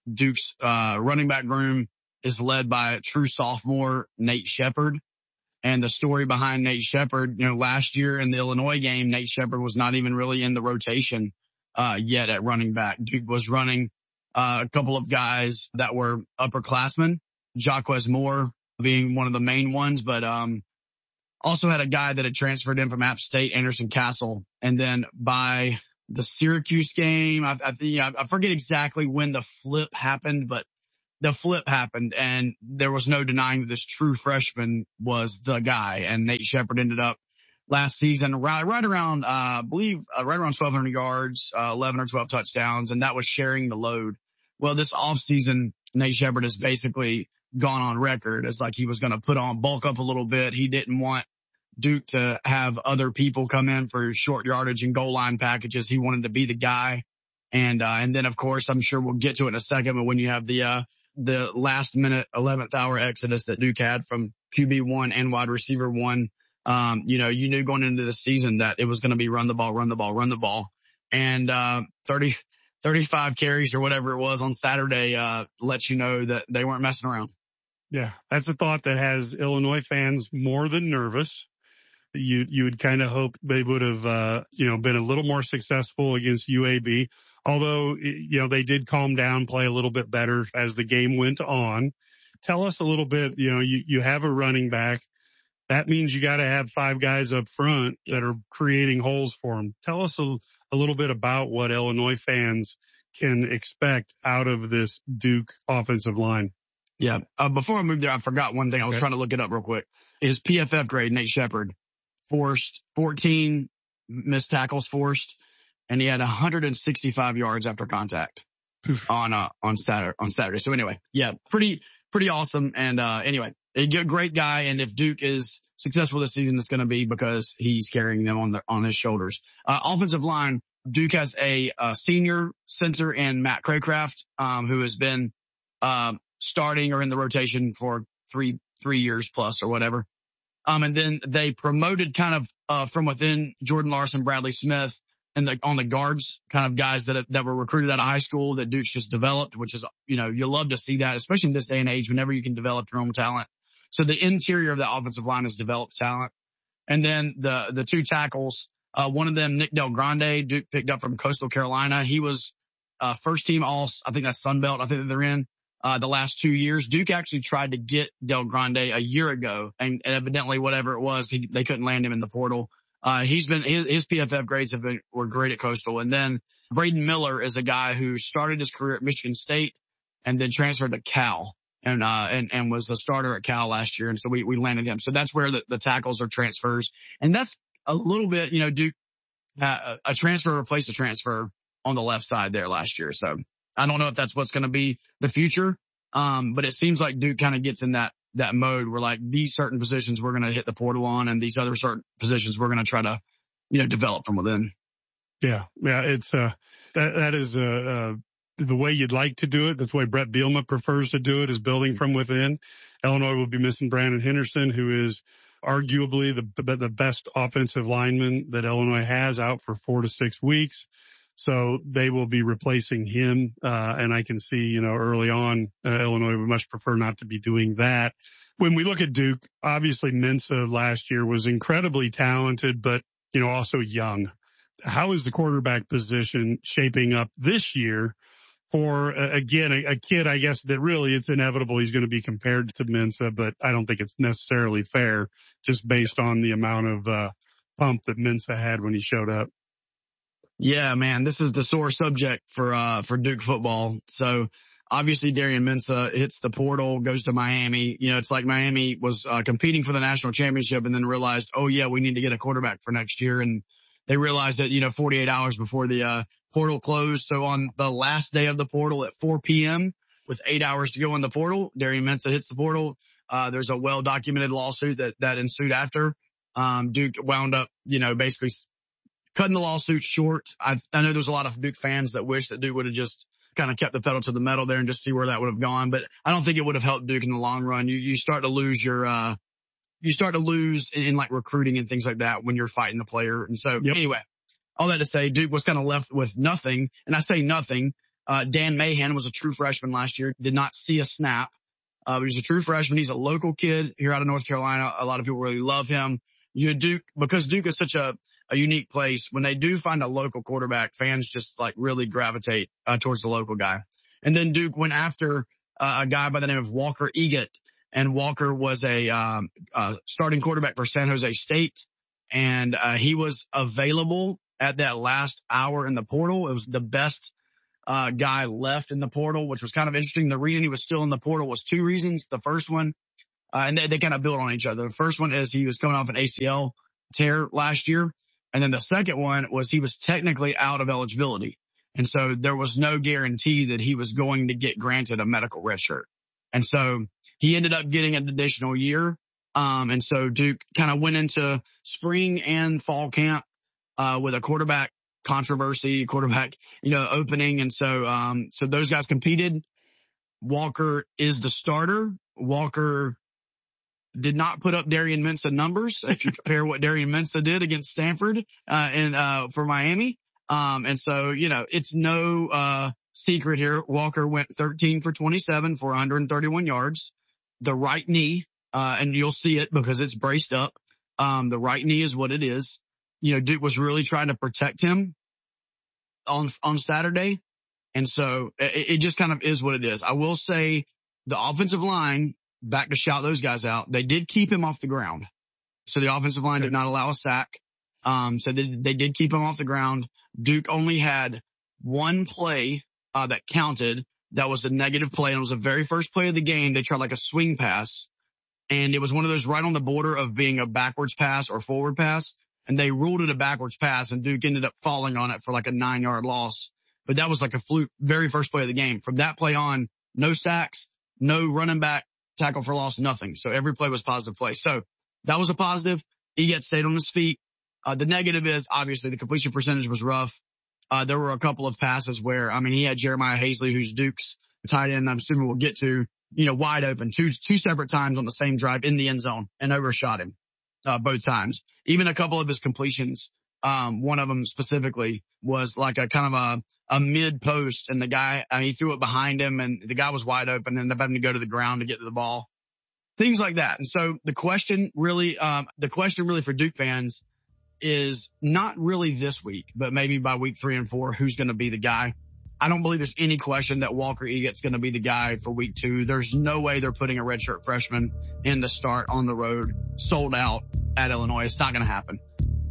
Duke's, uh, running back room is led by a true sophomore, Nate Shepherd. And the story behind Nate Shepherd, you know, last year in the Illinois game, Nate Shepherd was not even really in the rotation, uh, yet at running back. Duke was running, uh, a couple of guys that were upperclassmen, Jaquez Moore being one of the main ones, but, um, also had a guy that had transferred in from App State, Anderson Castle. And then by the Syracuse game, I, I think, I forget exactly when the flip happened, but the flip happened and there was no denying that this true freshman was the guy. And Nate Shepherd ended up last season right, right around, uh, I believe, uh, right around twelve hundred yards, uh, eleven or twelve touchdowns. And that was sharing the load. Well, this offseason, Nate Shepherd has basically gone on record as like he was going to put on, bulk up a little bit. He didn't want Duke to have other people come in for short yardage and goal line packages. He wanted to be the guy. And, uh, and then of course, I'm sure we'll get to it in a second, but when you have the, uh, the last minute eleventh hour exodus that Duke had from Q B one and wide receiver one, um, you know, you knew going into the season that it was going to be run the ball, run the ball, run the ball. And, uh, thirty, thirty-five carries or whatever it was on Saturday, uh, lets you know that they weren't messing around. Yeah. That's a thought that has Illinois fans more than nervous. You, you would kind of hope they would have, uh, you know, been a little more successful against U A B. Although, you know, they did calm down, play a little bit better as the game went on. Tell us a little bit, you know, you, you have a running back. That means you got to have five guys up front that are creating holes for them. Tell us a, a little bit about what Illinois fans can expect out of this Duke offensive line. Yeah. Uh, before I move there, I forgot one thing. I was okay. trying to look it up real quick. His P F F grade, Nate Shepherd, forced fourteen missed tackles forced, and he had one hundred sixty-five yards after contact on, uh, on Saturday, on Saturday. So anyway, yeah, pretty, pretty awesome. And, uh, anyway, a great guy. And if Duke is successful this season, it's going to be because he's carrying them on the, on his shoulders. Uh, offensive line, Duke has a, a senior center in Matt Craycraft, um, who has been, um, starting or in the rotation for three, three years plus or whatever. Um, and then they promoted kind of, uh, from within Jordan Larson, Bradley Smith, and the, on the guards, kind of guys that, that were recruited out of high school that Duke's just developed, which is, you know, you love to see that, especially in this day and age, whenever you can develop your own talent. So the interior of the offensive line has developed talent. And then the, the two tackles, uh, one of them, Nick Del Grande, Duke picked up from Coastal Carolina. He was, uh, first team all, I think that's Sun Belt. I think that they're in. Uh, the last two years, Duke actually tried to get Del Grande a year ago, and, and evidently whatever it was, he, they couldn't land him in the portal. Uh, he's been, his, his P F F grades have been, were great at Coastal. And then Braden Miller is a guy who started his career at Michigan State and then transferred to Cal and, uh, and, and was a starter at Cal last year. And so we, we landed him. So that's where the, the tackles are transfers. And that's a little bit, you know, Duke, uh, a transfer replaced a transfer on the left side there last year. So I don't know if that's what's going to be the future. Um, but it seems like Duke kind of gets in that, that mode where like these certain positions we're going to hit the portal on and these other certain positions we're going to try to, you know, develop from within. Yeah. Yeah. It's, uh, that, that is, uh, uh, the way you'd like to do it. That's the way Brett Bielema prefers to do it, is building from within. Illinois will be missing Brandon Henderson, who is arguably the, the best offensive lineman that Illinois has, out for four to six weeks. So they will be replacing him. Uh, and I can see, you know, early on, uh, Illinois would much prefer not to be doing that. When we look at Duke, obviously Mensah last year was incredibly talented, but, you know, also young. How is the quarterback position shaping up this year for, uh, again, a, a kid, I guess, that really it's inevitable he's going to be compared to Mensah, but I don't think it's necessarily fair just based on the amount of, uh, pump that Mensah had when he showed up. Yeah, man, this is the sore subject for, uh, for Duke football. So obviously Darian Mensah hits the portal, goes to Miami. You know, it's like Miami was, uh, competing for the national championship and then realized, oh yeah, we need to get a quarterback for next year. And they realized that, you know, forty-eight hours before the, uh, portal closed. So on the last day of the portal at four p.m. with eight hours to go in the portal, Darian Mensah hits the portal. Uh, there's a well documented lawsuit that, that ensued after. Um, Duke wound up, you know, basically cutting the lawsuit short. I, I know there's a lot of Duke fans that wish that Duke would have just kind of kept the pedal to the metal there and just see where that would have gone. But I don't think it would have helped Duke in the long run. You, you start to lose your, uh, you start to lose in, in like recruiting and things like that when you're fighting the player. And so yep. Anyway, all that to say, Duke was kind of left with nothing. And I say nothing, Uh, Dan Mahan was a true freshman last year, did not see a snap. Uh, but he's a true freshman. He's a local kid here out of North Carolina. A lot of people really love him. You Duke, because Duke is such a, a unique place. When they do find a local quarterback, fans just like really gravitate uh, towards the local guy. And then Duke went after uh, a guy by the name of Walker Eggett. And Walker was a, um, uh, starting quarterback for San Jose State. And, uh, he was available at that last hour in the portal. It was the best, uh, guy left in the portal, which was kind of interesting. The reason he was still in the portal was two reasons. The first one, uh, and they, they kind of build on each other. The first one is he was coming off an A C L tear last year. And then the second one was he was technically out of eligibility. And so there was no guarantee that he was going to get granted a medical redshirt. And so he ended up getting an additional year. Um, and so Duke kind of went into spring and fall camp, uh, with a quarterback controversy, quarterback, you know, opening. And so, um, so those guys competed. Walker is the starter. Walker did not put up Darian Mensah numbers. If you compare what Darian Mensah did against Stanford, uh, and, uh, for Miami. Um, and so, you know, it's no, uh, secret here. Walker went thirteen for twenty-seven for one hundred thirty-one yards. The right knee, uh, and you'll see it because it's braced up. Um, the right knee is what it is. You know, Duke was really trying to protect him on, on Saturday. And so it, it just kind of is what it is. I will say the offensive line, back to shout those guys out, they did keep him off the ground. So the offensive line did not allow a sack. Um, so they, they did keep him off the ground. Duke only had one play, uh, that counted. That was a negative play, and it was the very first play of the game. They tried like a swing pass, and it was one of those right on the border of being a backwards pass or forward pass, and they ruled it a backwards pass, and Duke ended up falling on it for like a nine-yard loss. But that was like a fluke, very first play of the game. From that play on, no sacks, no running back, tackle for loss, nothing. So every play was positive play. So that was a positive. Eggett stayed on his feet. Uh, the negative is obviously the completion percentage was rough. Uh, there were a couple of passes where, I mean, he had Jeremiah Hazley, who's Duke's tight end, I'm assuming we'll get to, you know, wide open two, two separate times on the same drive in the end zone and overshot him, uh, both times. Even a couple of his completions, um, one of them specifically was like a kind of a, a mid post, and the guy, I mean, he threw it behind him and the guy was wide open and ended up having to go to the ground to get to the ball. Things like that. And so the question really, um, the question really for Duke fans is not really this week, but maybe by week three and four, who's going to be the guy. I don't believe there's any question that Walker Eggett's going to be the guy for week two. There's no way they're putting a redshirt freshman in to start on the road, sold out at Illinois. It's not going to happen.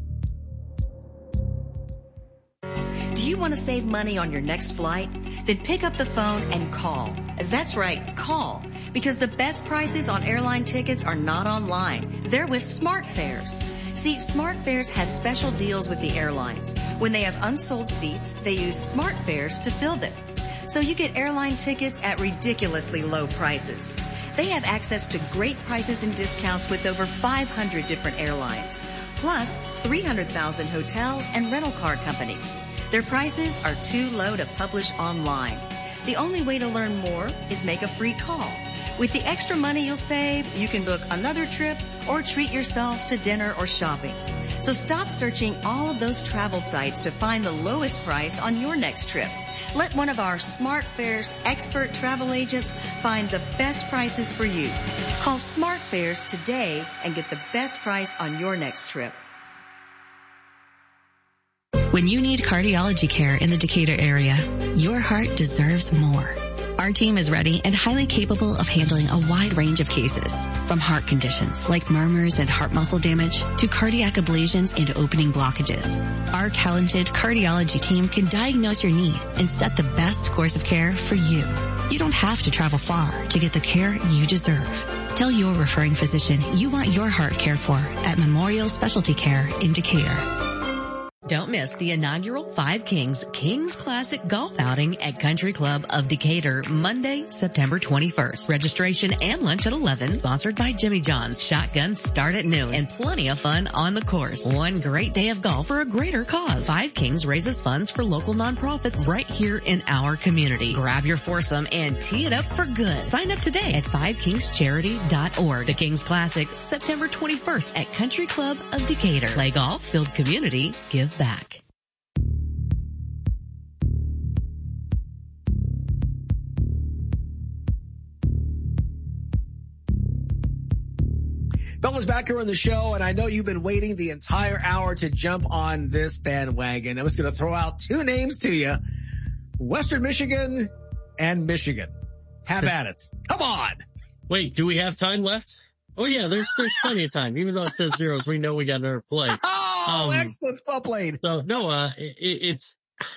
Do you want to save money on your next flight? Then pick up the phone and call. That's right, call. Because the best prices on airline tickets are not online. They're with SmartFares. See, SmartFares has special deals with the airlines. When they have unsold seats, they use SmartFares to fill them. So you get airline tickets at ridiculously low prices. They have access to great prices and discounts with over five hundred different airlines, plus three hundred thousand hotels and rental car companies. Their prices are too low to publish online. The only way to learn more is make a free call. With the extra money you'll save, you can book another trip or treat yourself to dinner or shopping. So stop searching all of those travel sites to find the lowest price on your next trip. Let one of our SmartFares expert travel agents find the best prices for you. Call SmartFares today and get the best price on your next trip. When you need cardiology care in the Decatur area, your heart deserves more. Our team is ready and highly capable of handling a wide range of cases, from heart conditions like murmurs and heart muscle damage to cardiac ablations and opening blockages. Our talented cardiology team can diagnose your need and set the best course of care for you. You don't have to travel far to get the care you deserve. Tell your referring physician you want your heart cared for at Memorial Specialty Care in Decatur. Don't miss the inaugural Five Kings Kings Classic Golf Outing at Country Club of Decatur, Monday, September twenty-first. Registration and lunch at eleven, sponsored by Jimmy John's. Shotguns start at noon and plenty of fun on the course. One great day of golf for a greater cause. Five Kings raises funds for local nonprofits right here in our community. Grab your foursome and tee it up for good. Sign up today at five kings charity dot org. The Kings Classic, September twenty-first at Country Club of Decatur. Play golf, build community, give back. Fellas, back here on the show, and I know you've been waiting the entire hour to jump on this bandwagon. I was going to throw out two names to you, Western Michigan and Michigan. Have at it. Come on. Wait, do we have time left? Oh yeah, there's there's plenty of time. Even though it says zeros, we know we got another play. Oh, um, excellent. Well played. So no, uh, it, it's,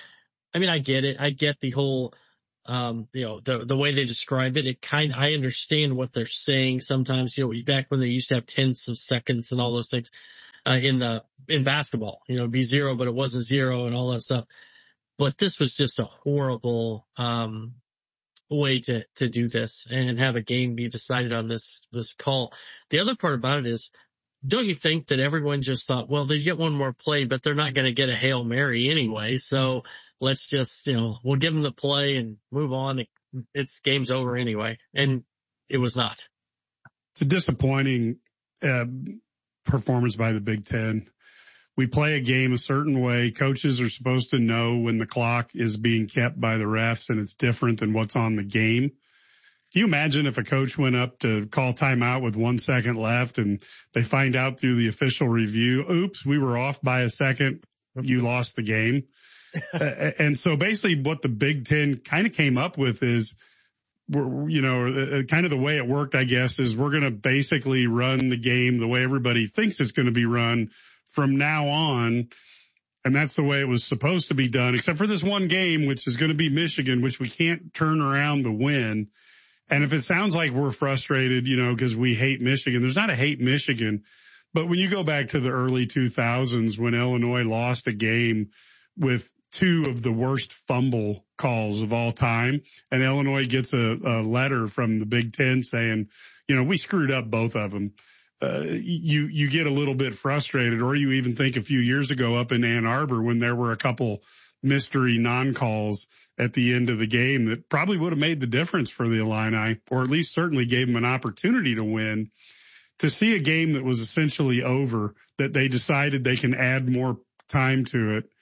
I mean, I get it. I get the whole, um, you know, the, the way they describe it. It kind, I understand what they're saying sometimes, you know, back when they used to have tenths of seconds and all those things, uh, in the, in basketball, you know, it'd be zero, but it wasn't zero and all that stuff. But this was just a horrible, um, way to, to do this and have a game be decided on this, this call. The other part about it is, don't you think that everyone just thought, well, they get one more play, but they're not going to get a Hail Mary anyway. So let's just, you know, we'll give them the play and move on. It, it's game's over anyway. And it was not. It's a disappointing uh, performance by the Big Ten. We play a game a certain way. Coaches are supposed to know when the clock is being kept by the refs and it's different than what's on the game. Can you imagine if a coach went up to call timeout with one second left and they find out through the official review, oops, we were off by a second. You lost the game. uh, and so basically what the Big Ten kind of came up with is, we're, you know, uh, kind of the way it worked, I guess, is we're going to basically run the game the way everybody thinks it's going to be run from now on. And that's the way it was supposed to be done, except for this one game, which is going to be Michigan, which we can't turn around the win. And if it sounds like we're frustrated, you know, because we hate Michigan, there's not a hate Michigan. But when you go back to the early two thousands, when Illinois lost a game with two of the worst fumble calls of all time, and Illinois gets a, a letter from the Big Ten saying, you know, we screwed up both of them. Uh, you, you get a little bit frustrated, or you even think a few years ago up in Ann Arbor when there were a couple mystery non-calls at the end of the game that probably would have made the difference for the Illini, or at least certainly gave them an opportunity to win. To see a game that was essentially over, that they decided they can add more time to it,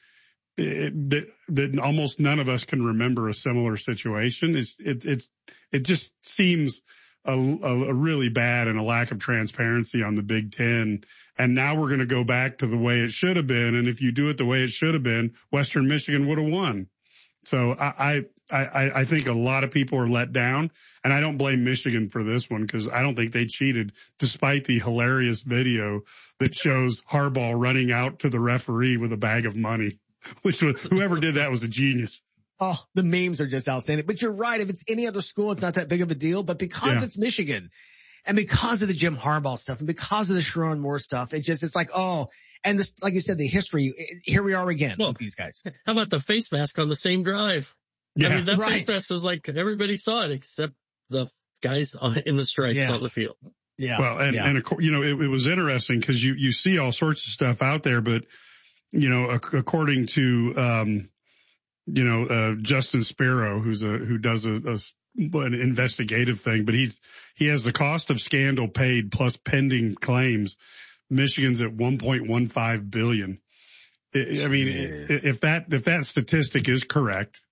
it that, that almost none of us can remember a similar situation. It's, it, it's, it just seems A, a really bad and a lack of transparency on the Big Ten. And now we're going to go back to the way it should have been. And if you do it the way it should have been, Western Michigan would have won. So I, I, I think a lot of people are let down, and I don't blame Michigan for this one because I don't think they cheated, despite the hilarious video that shows Harbaugh running out to the referee with a bag of money, which was, whoever did that was a genius. Oh, the memes are just outstanding. But you're right. If it's any other school, it's not that big of a deal. But because yeah. it's Michigan, and because of the Jim Harbaugh stuff, and because of the Sherrone Moore stuff, it just, it's like, oh, and this, like you said, the history, here we are again well, with these guys. How about the face mask on the same drive? Yeah, I mean, that right. face mask was like, everybody saw it except the guys in the stripes yeah. on the field. Yeah. Well, and, yeah. and you know, it, it was interesting because you, you see all sorts of stuff out there, but, you know, according to, um, you know, uh, Justin Sparrow, who's a, who does a, a, an investigative thing, but he's, he has the cost of scandal paid plus pending claims. Michigan's at one point one five billion. I mean, if that, if that statistic is correct,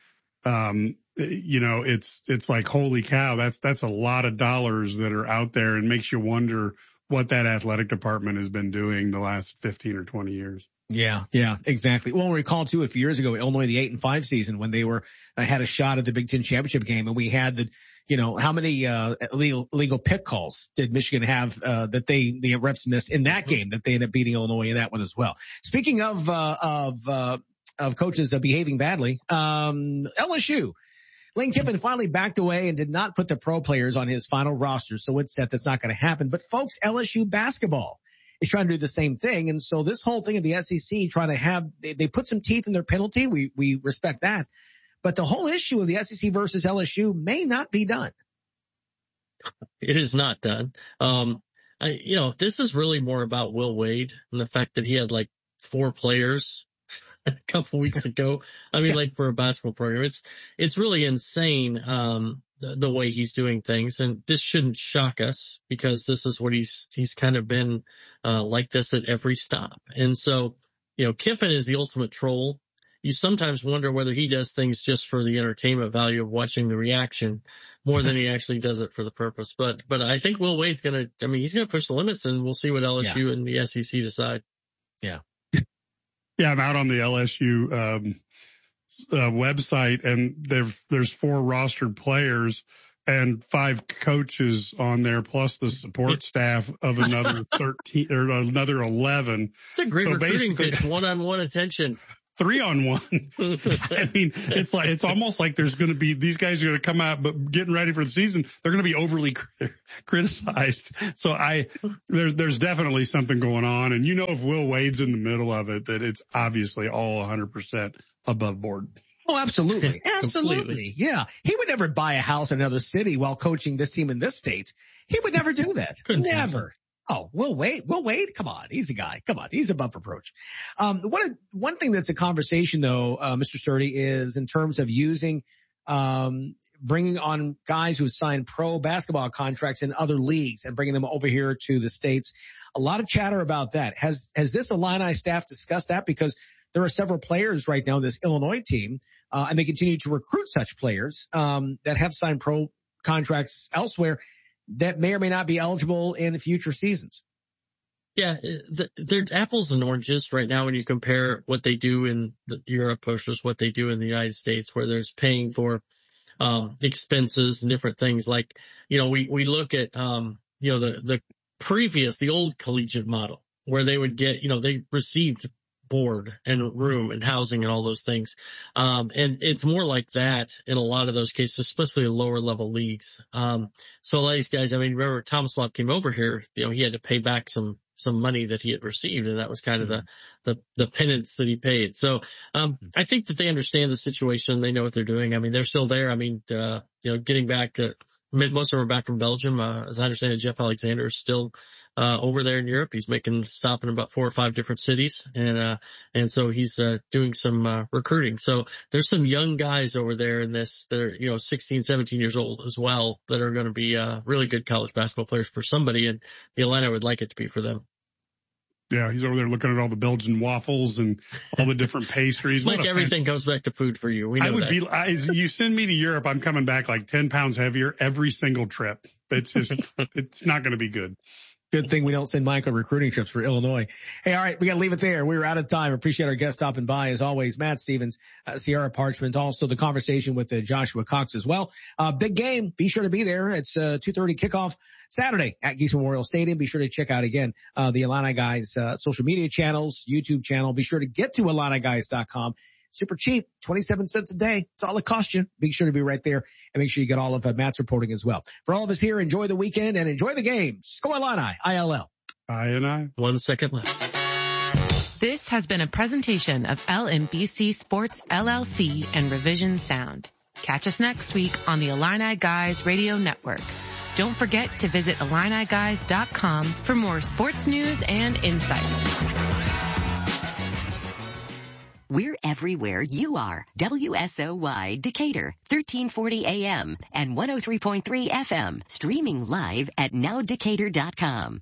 um, you know, it's, it's like, holy cow, that's, that's a lot of dollars that are out there, and makes you wonder what that athletic department has been doing the last fifteen or twenty years. Yeah, yeah, exactly. Well, recall too, a few years ago, Illinois, the eight and five season, when they were, uh, had a shot at the Big Ten championship game, and we had the, you know, how many, uh, illegal, illegal pick calls did Michigan have, uh, that they, the refs missed in that game that they ended up beating Illinois in that one as well. Speaking of, uh, of, uh, of coaches uh, behaving badly, um, L S U. Lane Kiffin finally backed away and did not put the pro players on his final roster. So it's set that's not going to happen. But folks, L S U basketball is trying to do the same thing. And so this whole thing of the S E C trying to have, they, they put some teeth in their penalty. We, we respect that. But the whole issue of the S E C versus L S U may not be done. It is not done. Um, I, you know, this is really more about Will Wade and the fact that he had like four players a couple weeks ago. I mean, yeah. like for a basketball program, it's, it's really insane. Um, The, the way he's doing things, and this shouldn't shock us because this is what he's, he's kind of been, uh, like this at every stop. And so, you know, Kiffin is the ultimate troll. you sometimes wonder whether he does things just for the entertainment value of watching the reaction more than he actually does it for the purpose. But, but I think Will Wade's going to, I mean, he's going to push the limits, and we'll see what L S U yeah. and the S E C decide. Yeah. Yeah. I'm out on the L S U, um, uh, website, and there, there's four rostered players and five coaches on there, plus the support staff of another thirteen or another eleven. It's a great so recruiting pitch, one-on-one attention. Three on one. I mean, it's like, it's almost like there's going to be, these guys are going to come out, but getting ready for the season, they're going to be overly crit- criticized. So I, there's, there's definitely something going on. And you know, if Will Wade's in the middle of it, that it's obviously all one hundred percent above board. Oh, absolutely. Absolutely. Yeah. He would never buy a house in another city while coaching this team in this state. He would never do that. Never. Oh, Will Wade, Will Wade, come on. He's a guy. Come on. He's above reproach. Um, one, one thing that's a conversation though, uh, Mister Sturdy, is in terms of using, um, bringing on guys who signed pro basketball contracts in other leagues and bringing them over here to the States. A lot of chatter about that. Has, has this Illini staff discussed that? Because there are several players right now in this Illinois team, uh, and they continue to recruit such players, um, that have signed pro contracts elsewhere that may or may not be eligible in future seasons. Yeah, they're apples and oranges right now when you compare what they do in the Europe versus what they do in the United States, where there's paying for um expenses and different things. Like, you know, we we look at um you know the the previous, the old collegiate model, where they would get, you know, they received board and room and housing and all those things. Um, and it's more like that in a lot of those cases, especially lower level leagues. Um, so a lot of these guys, I mean, remember Thomas Lopp came over here, you know, he had to pay back some, some money that he had received, and that was kind of the, the, the penance that he paid. So, um, I think that they understand the situation. They know what they're doing. I mean, they're still there. I mean, uh, you know, getting back, uh, most of them are back from Belgium. Uh, as I understand it, Jeff Alexander is still Uh, over there in Europe. He's making stop in about four or five different cities. And, uh, and so he's, uh, doing some, uh, recruiting. So there's some young guys over there in this that are, you know, sixteen, seventeen years old as well, that are going to be, uh, really good college basketball players for somebody. And the Illini would like it to be for them. Yeah, he's over there looking at all the Belgian waffles and all the different pastries. Like everything fan- goes back to food for you. We know I would that. be, I, you send me to Europe, I'm coming back like ten pounds heavier every single trip. It's just, it's not going to be good. Good thing we don't send Mike on recruiting trips for Illinois. Hey, all right, we got to leave it there. We're out of time. Appreciate our guest stopping by, as always. Matt Stevens, uh, Sierra Parchment, also the conversation with uh, Joshua Cox as well. Uh, big game. Be sure to be there. It's uh two thirty kickoff Saturday at Geese Memorial Stadium. Be sure to check out again uh the Illini Guys uh social media channels, YouTube channel. Be sure to get to Illini Guys dot com. Super cheap, twenty-seven cents a day. It's all it costs you. Be sure to be right there and make sure you get all of uh, Matt's reporting as well. For all of us here, enjoy the weekend and enjoy the games. Go Illini, I L L. I and I. One second left. This has been a presentation of L M B C Sports L L C and Revision Sound. Catch us next week on the Illini Guys Radio Network. Don't forget to visit Illini Guys dot com for more sports news and insight. We're everywhere you are. W S O Y Decatur, thirteen forty A M and one oh three point three F M. Streaming live at now decatur dot com.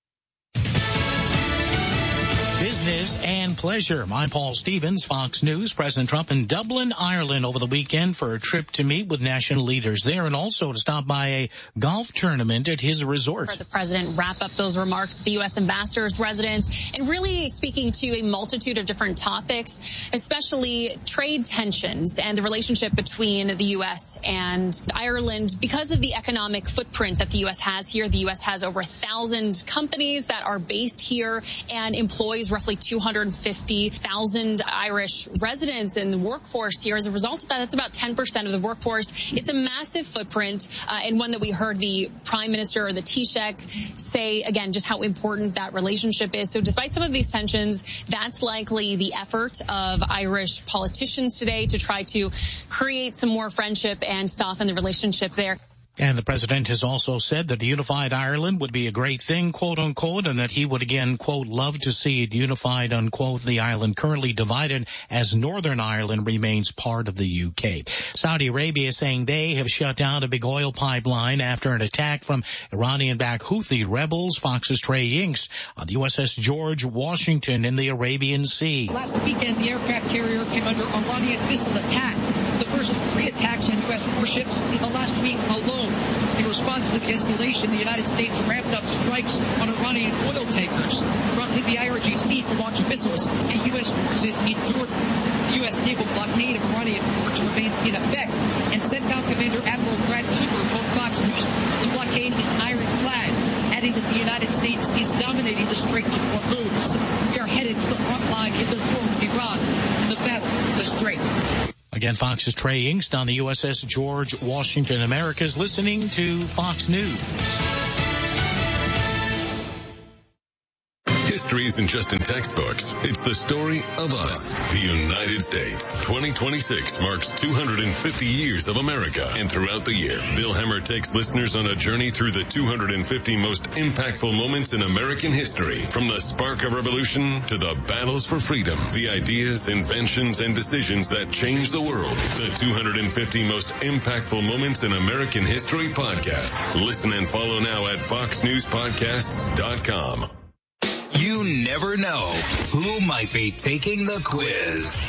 Business and pleasure. I'm Paul Stevens, Fox News. President Trump in Dublin, Ireland over the weekend for a trip to meet with national leaders there and also to stop by a golf tournament at his resort. The president wrap up those remarks at the U S ambassador's residence and really speaking to a multitude of different topics, especially trade tensions and the relationship between the U S and Ireland. Because of the economic footprint that the U S has here, the U S has over a thousand companies that are based here and employs roughly two hundred fifty thousand Irish residents in the workforce here. As a result of that, that's about ten percent of the workforce. It's a massive footprint, uh, and one that we heard the Prime Minister or the Taoiseach say, again, just how important that relationship is. So despite some of these tensions, that's likely the effort of Irish politicians today to try to create some more friendship and soften the relationship there. And the president has also said that a unified Ireland would be a great thing, quote unquote, and that he would again, quote, love to see it unified, unquote. The island currently divided as Northern Ireland remains part of the U K. Saudi Arabia saying they have shut down a big oil pipeline after an attack from Iranian-backed Houthi rebels. Fox's Trey Inks on the U S S George Washington in the Arabian Sea. Last weekend, the aircraft carrier came under Iranian missile attack. The first of three attacks on U S warships in the last week alone. In response to the escalation, the United States ramped up strikes on Iranian oil tankers, prompting the I R G C to launch missiles at U S forces in Jordan. The U S naval blockade of Iranian ports remains in effect, and CENTCOM Commander Admiral Brad Cooper told Fox News the blockade is ironclad, adding that the United States is dominating the Strait of Hormuz. We are headed to the front line in the war with Iran in the battle for the Strait. Again, Fox's Trey Inks on the U S S George Washington. America's listening to Fox News. History isn't just in textbooks. It's the story of us, the United States. twenty twenty-six marks two hundred fifty years of America. And throughout the year, Bill Hemmer takes listeners on a journey through the two hundred fifty most impactful moments in American history. From the spark of revolution to the battles for freedom, the ideas, inventions, and decisions that changed the world. The two hundred fifty most impactful moments in American history podcast. Listen and follow now at fox news podcasts dot com. You never know who might be taking the quiz.